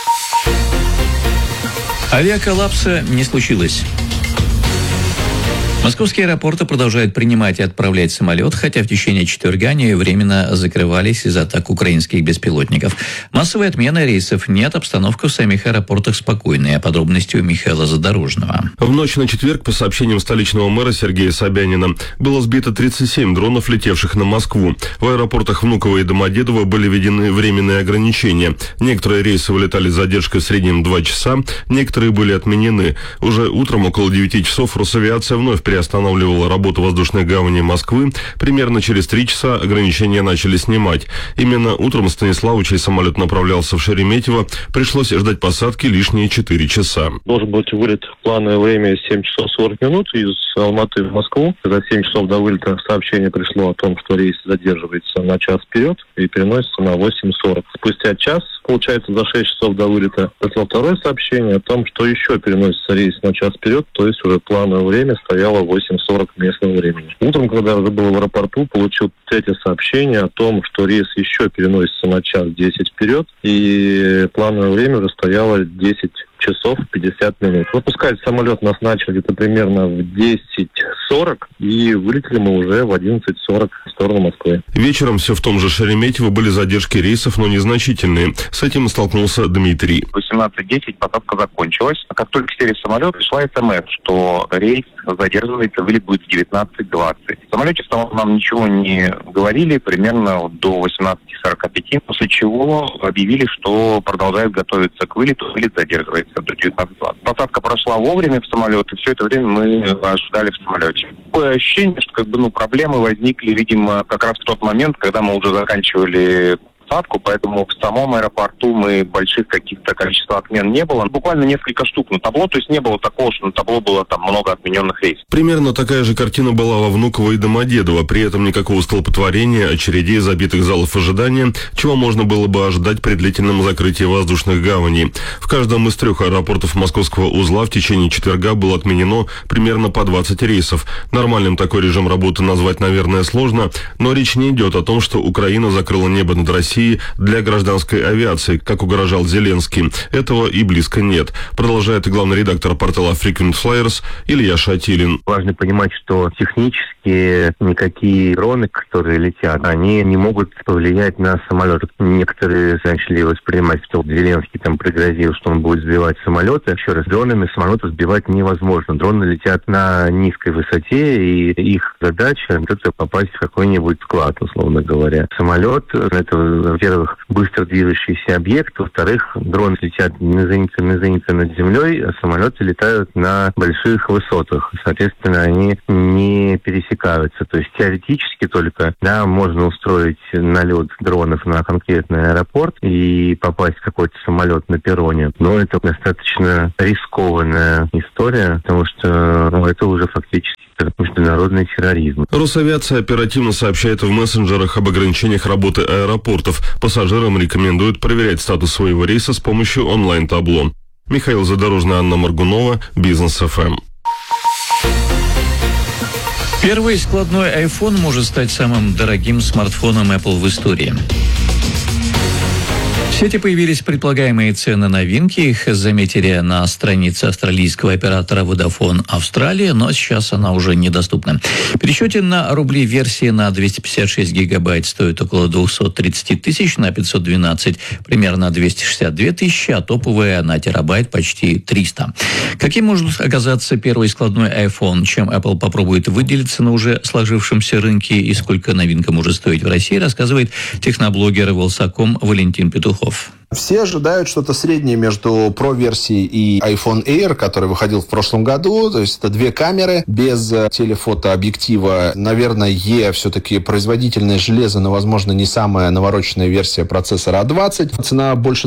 Авиаколлапса не случилось. Московские аэропорты продолжают принимать и отправлять самолет, хотя в течение четверга они временно закрывались из-за атак украинских беспилотников. Массовая отмена рейсов нет, обстановка в самих аэропортах спокойная. Подробности у Михаила Задорожного. В ночь на четверг, по сообщениям столичного мэра Сергея Собянина, было сбито 37 дронов, летевших на Москву. В аэропортах Внуково и Домодедово были введены временные ограничения. Некоторые рейсы вылетали с задержкой в среднем 2 часа, некоторые были отменены. Уже утром около 9 часов Росавиация вновь приостанавливала работу воздушной гавани Москвы. Примерно через 3 часа ограничения начали снимать. Именно утром Станиславу, чей самолет направлялся в Шереметьево, пришлось ждать посадки лишние 4 часа. Должен быть вылет в плановое время 7 часов 40 минут из Алматы в Москву. За 7 часов до вылета сообщение пришло о том, что рейс задерживается на час вперед и переносится на 8:40. Спустя час, получается, за 6 часов до вылета пришло второе сообщение о том, что еще переносится рейс на час вперед, то есть уже плановое время стояло 8:40 местного времени. Утром, когда я уже был в аэропорту, получил третье сообщение о том, что рейс еще переносится на час 10 вперед, и плановое время уже стояло 10 часов 50 минут. Выпускать самолет нас начали где-то примерно в 11:40, и вылетели мы уже в 11:40 в сторону Москвы. Вечером все в том же Шереметьево были задержки рейсов, но незначительные. С этим столкнулся Дмитрий. В 18:10 посадка закончилась. А как только сели в самолет, пришла СМС, что рейс задерживается, вылет будет в 19:20. В самолете нам ничего не говорили, примерно до 18:45, после чего объявили, что продолжают готовиться к вылету, вылет задерживается до 19:20. Посадка прошла вовремя в самолет, и все это время мы ожидали в самолете. Такое ощущение, что проблемы возникли, видимо, как раз в тот момент, когда мы уже заканчивали посадку, поэтому в самом аэропорту больших каких-то количества отмен не было. Буквально несколько штук на табло, то есть не было такого, что на табло было много отмененных рейсов. Примерно такая же картина была во Внуково и Домодедово. При этом никакого столпотворения, очередей, забитых залов ожидания, чего можно было бы ожидать при длительном закрытии воздушных гаваней. В каждом из 3 аэропортов московского узла в течение четверга было отменено примерно по 20 рейсов. Нормальным такой режим работы назвать, наверное, сложно, но речь не идет о том, что Украина закрыла небо над Россией для гражданской авиации, как угрожал Зеленский. Этого и близко нет. Продолжает главный редактор портала Frequent Flyers Илья Шатилин. Важно понимать, что технически никакие дроны, которые летят, они не могут повлиять на самолет. Некоторые начали воспринимать, что Зеленский пригрозил, что он будет сбивать самолеты. Еще раз, дронами самолеты сбивать невозможно. Дроны летят на низкой высоте, и их задача — это попасть в какой-нибудь склад, условно говоря. Самолет — это, во-первых, быстро движущийся объект, во-вторых, дроны летят низенько над землей, а самолеты летают на больших высотах. Соответственно, они не пересекаются. То есть теоретически только можно устроить налет дронов на конкретный аэропорт и попасть в какой-то самолет на перроне. Но это достаточно рискованная история, потому что это уже фактически международный терроризм. Росавиация оперативно сообщает в мессенджерах об ограничениях работы аэропортов. Пассажирам рекомендуют проверять статус своего рейса с помощью онлайн-табло. Михаил Задорожный, Анна Моргунова, Бизнес ФМ. Первый складной iPhone может стать самым дорогим смартфоном Apple в истории. В сети появились предполагаемые цены новинки. Их заметили на странице австралийского оператора Vodafone Австралия, но сейчас она уже недоступна. В пересчете на рубли версии на 256 гигабайт стоит около 230 тысяч, на 512 примерно 262 тысячи, а топовая на терабайт почти 300. Каким может оказаться первый складной iPhone? Чем Apple попробует выделиться на уже сложившемся рынке и сколько новинка может стоить в России, рассказывает техноблогер Wylsacom Валентин Петухов. Все ожидают что-то среднее между Pro-версией и iPhone Air, который выходил в прошлом году. То есть это 2 камеры без телефотообъектива. Наверное, все-таки производительное железо, но, возможно, не самая навороченная версия процессора A20. Цена больше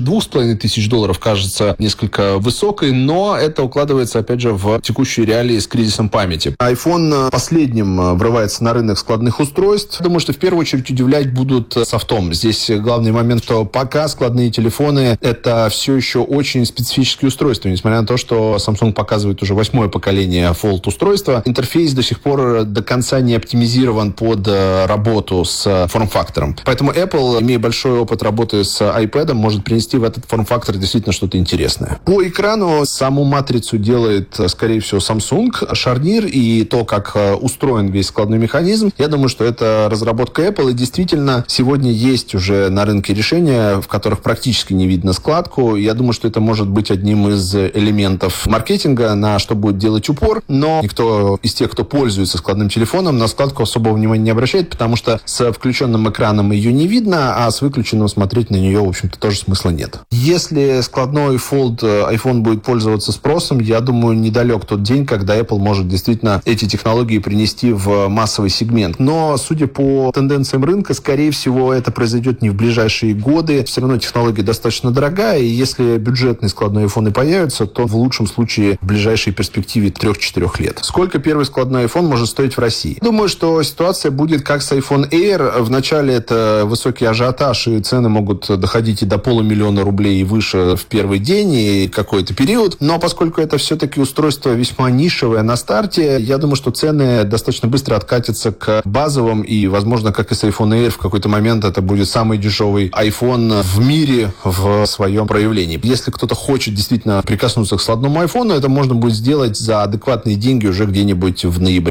$2500 кажется несколько высокой, но это укладывается, опять же, в текущие реалии с кризисом памяти. iPhone последним врывается на рынок складных устройств. Думаю, что в первую очередь удивлять будут софтом. Здесь главный момент, что пока складные телефоны — это все еще очень специфические устройства. Несмотря на то, что Samsung показывает уже 8-е поколение Fold устройства, интерфейс до сих пор до конца не оптимизирован под работу с форм-фактором. Поэтому Apple, имея большой опыт работы с iPad, может принести в этот форм-фактор действительно что-то интересное. По экрану саму матрицу делает, скорее всего, Samsung. Шарнир и то, как устроен весь складной механизм, я думаю, что это разработка Apple. И действительно, сегодня есть уже на рынке решения, в которых практически не видно складку. Я думаю, что это может быть одним из элементов маркетинга, на что будет делать упор. Но никто из тех, кто пользуется складным телефоном, на складку особого внимания не обращает, потому что с включенным экраном ее не видно, а с выключенным смотреть на нее, в общем-то, тоже смысла нет. Если складной Fold iPhone будет пользоваться спросом, я думаю, недалек тот день, когда Apple может действительно эти технологии принести в массовый сегмент. Но, судя по тенденциям рынка, скорее всего, это произойдет не в ближайшие годы. Все равно технология достаточно дорогая, и если бюджетные складные iPhone появятся, то в лучшем случае в ближайшей перспективе 3-4 лет. Сколько первый складной iPhone может стоить в России? Думаю, что ситуация будет как с iPhone Air. Вначале это высокий ажиотаж, и цены могут доходить и до $500 000 и выше в первый день, и какой-то период. Но поскольку это все-таки устройство весьма нишевое на старте, я думаю, что цены достаточно быстро откатятся к базовым, и, возможно, как и с iPhone Air, в какой-то момент это будет самый дешевый iPhone в мире в своем проявлении. Если кто-то хочет действительно прикоснуться к складному iPhone, это можно будет сделать за адекватные деньги уже где-нибудь в ноябре.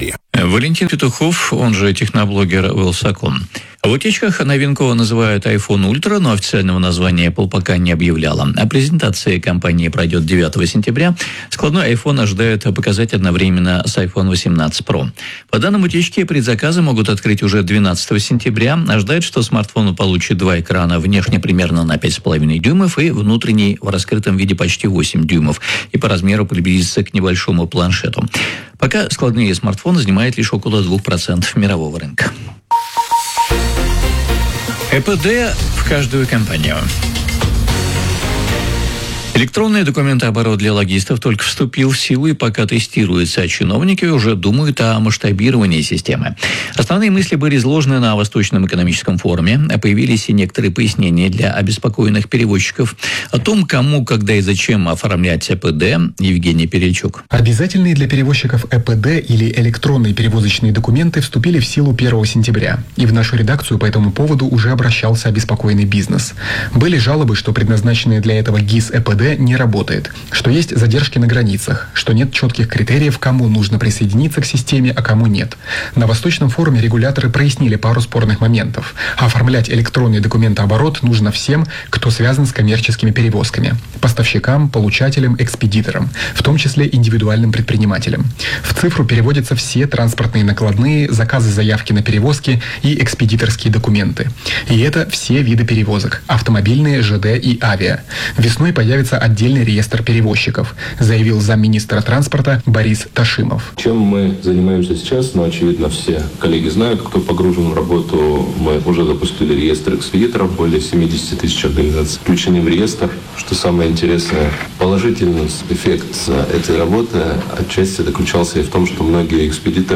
Валентин Петухов, он же техноблогер Wylsacom. В утечках новинку называют iPhone Ultra, но официального названия Apple пока не объявляла. А презентация компании пройдет 9 сентября. Складной iPhone ожидают показать одновременно с iPhone 18 Pro. По данным утечки, предзаказы могут открыть уже 12 сентября. Ожидают, что смартфон получит два экрана, внешне примерно на 5,5 дюймов и внутренний в раскрытом виде почти 8 дюймов. И по размеру приблизится к небольшому планшету. Пока складные смартфоны занимают лишь около 2% мирового рынка. ЭПД в каждую компанию. Электронный документооборот для логистов только вступил в силу и пока тестируется, а чиновники уже думают о масштабировании системы. Основные мысли были изложены на Восточном экономическом форуме, а появились и некоторые пояснения для обеспокоенных перевозчиков. О том, кому, когда и зачем оформлять ЭПД, Евгений Перельчук. Обязательные для перевозчиков ЭПД или электронные перевозочные документы вступили в силу 1 сентября. И в нашу редакцию по этому поводу уже обращался обеспокоенный бизнес. Были жалобы, что предназначенные для этого ГИС ЭПД не работает, что есть задержки на границах, что нет четких критериев, кому нужно присоединиться к системе, а кому нет. На Восточном форуме регуляторы прояснили пару спорных моментов. Оформлять электронный документооборот нужно всем, кто связан с коммерческими перевозками. Поставщикам, получателям, экспедиторам, в том числе индивидуальным предпринимателям. В цифру переводятся все транспортные накладные, заказы заявки на перевозки и экспедиторские документы. И это все виды перевозок – автомобильные, ЖД и авиа. Весной появится отдельный реестр перевозчиков, заявил замминистра транспорта Борис Ташимов. Чем мы занимаемся сейчас, очевидно, все коллеги знают, кто погружен в работу. Мы уже запустили реестр экспедиторов, более 70 тысяч организаций включены в реестр. Что самое интересное, положительный эффект этой работы отчасти заключался и в том, что многие экспедиторы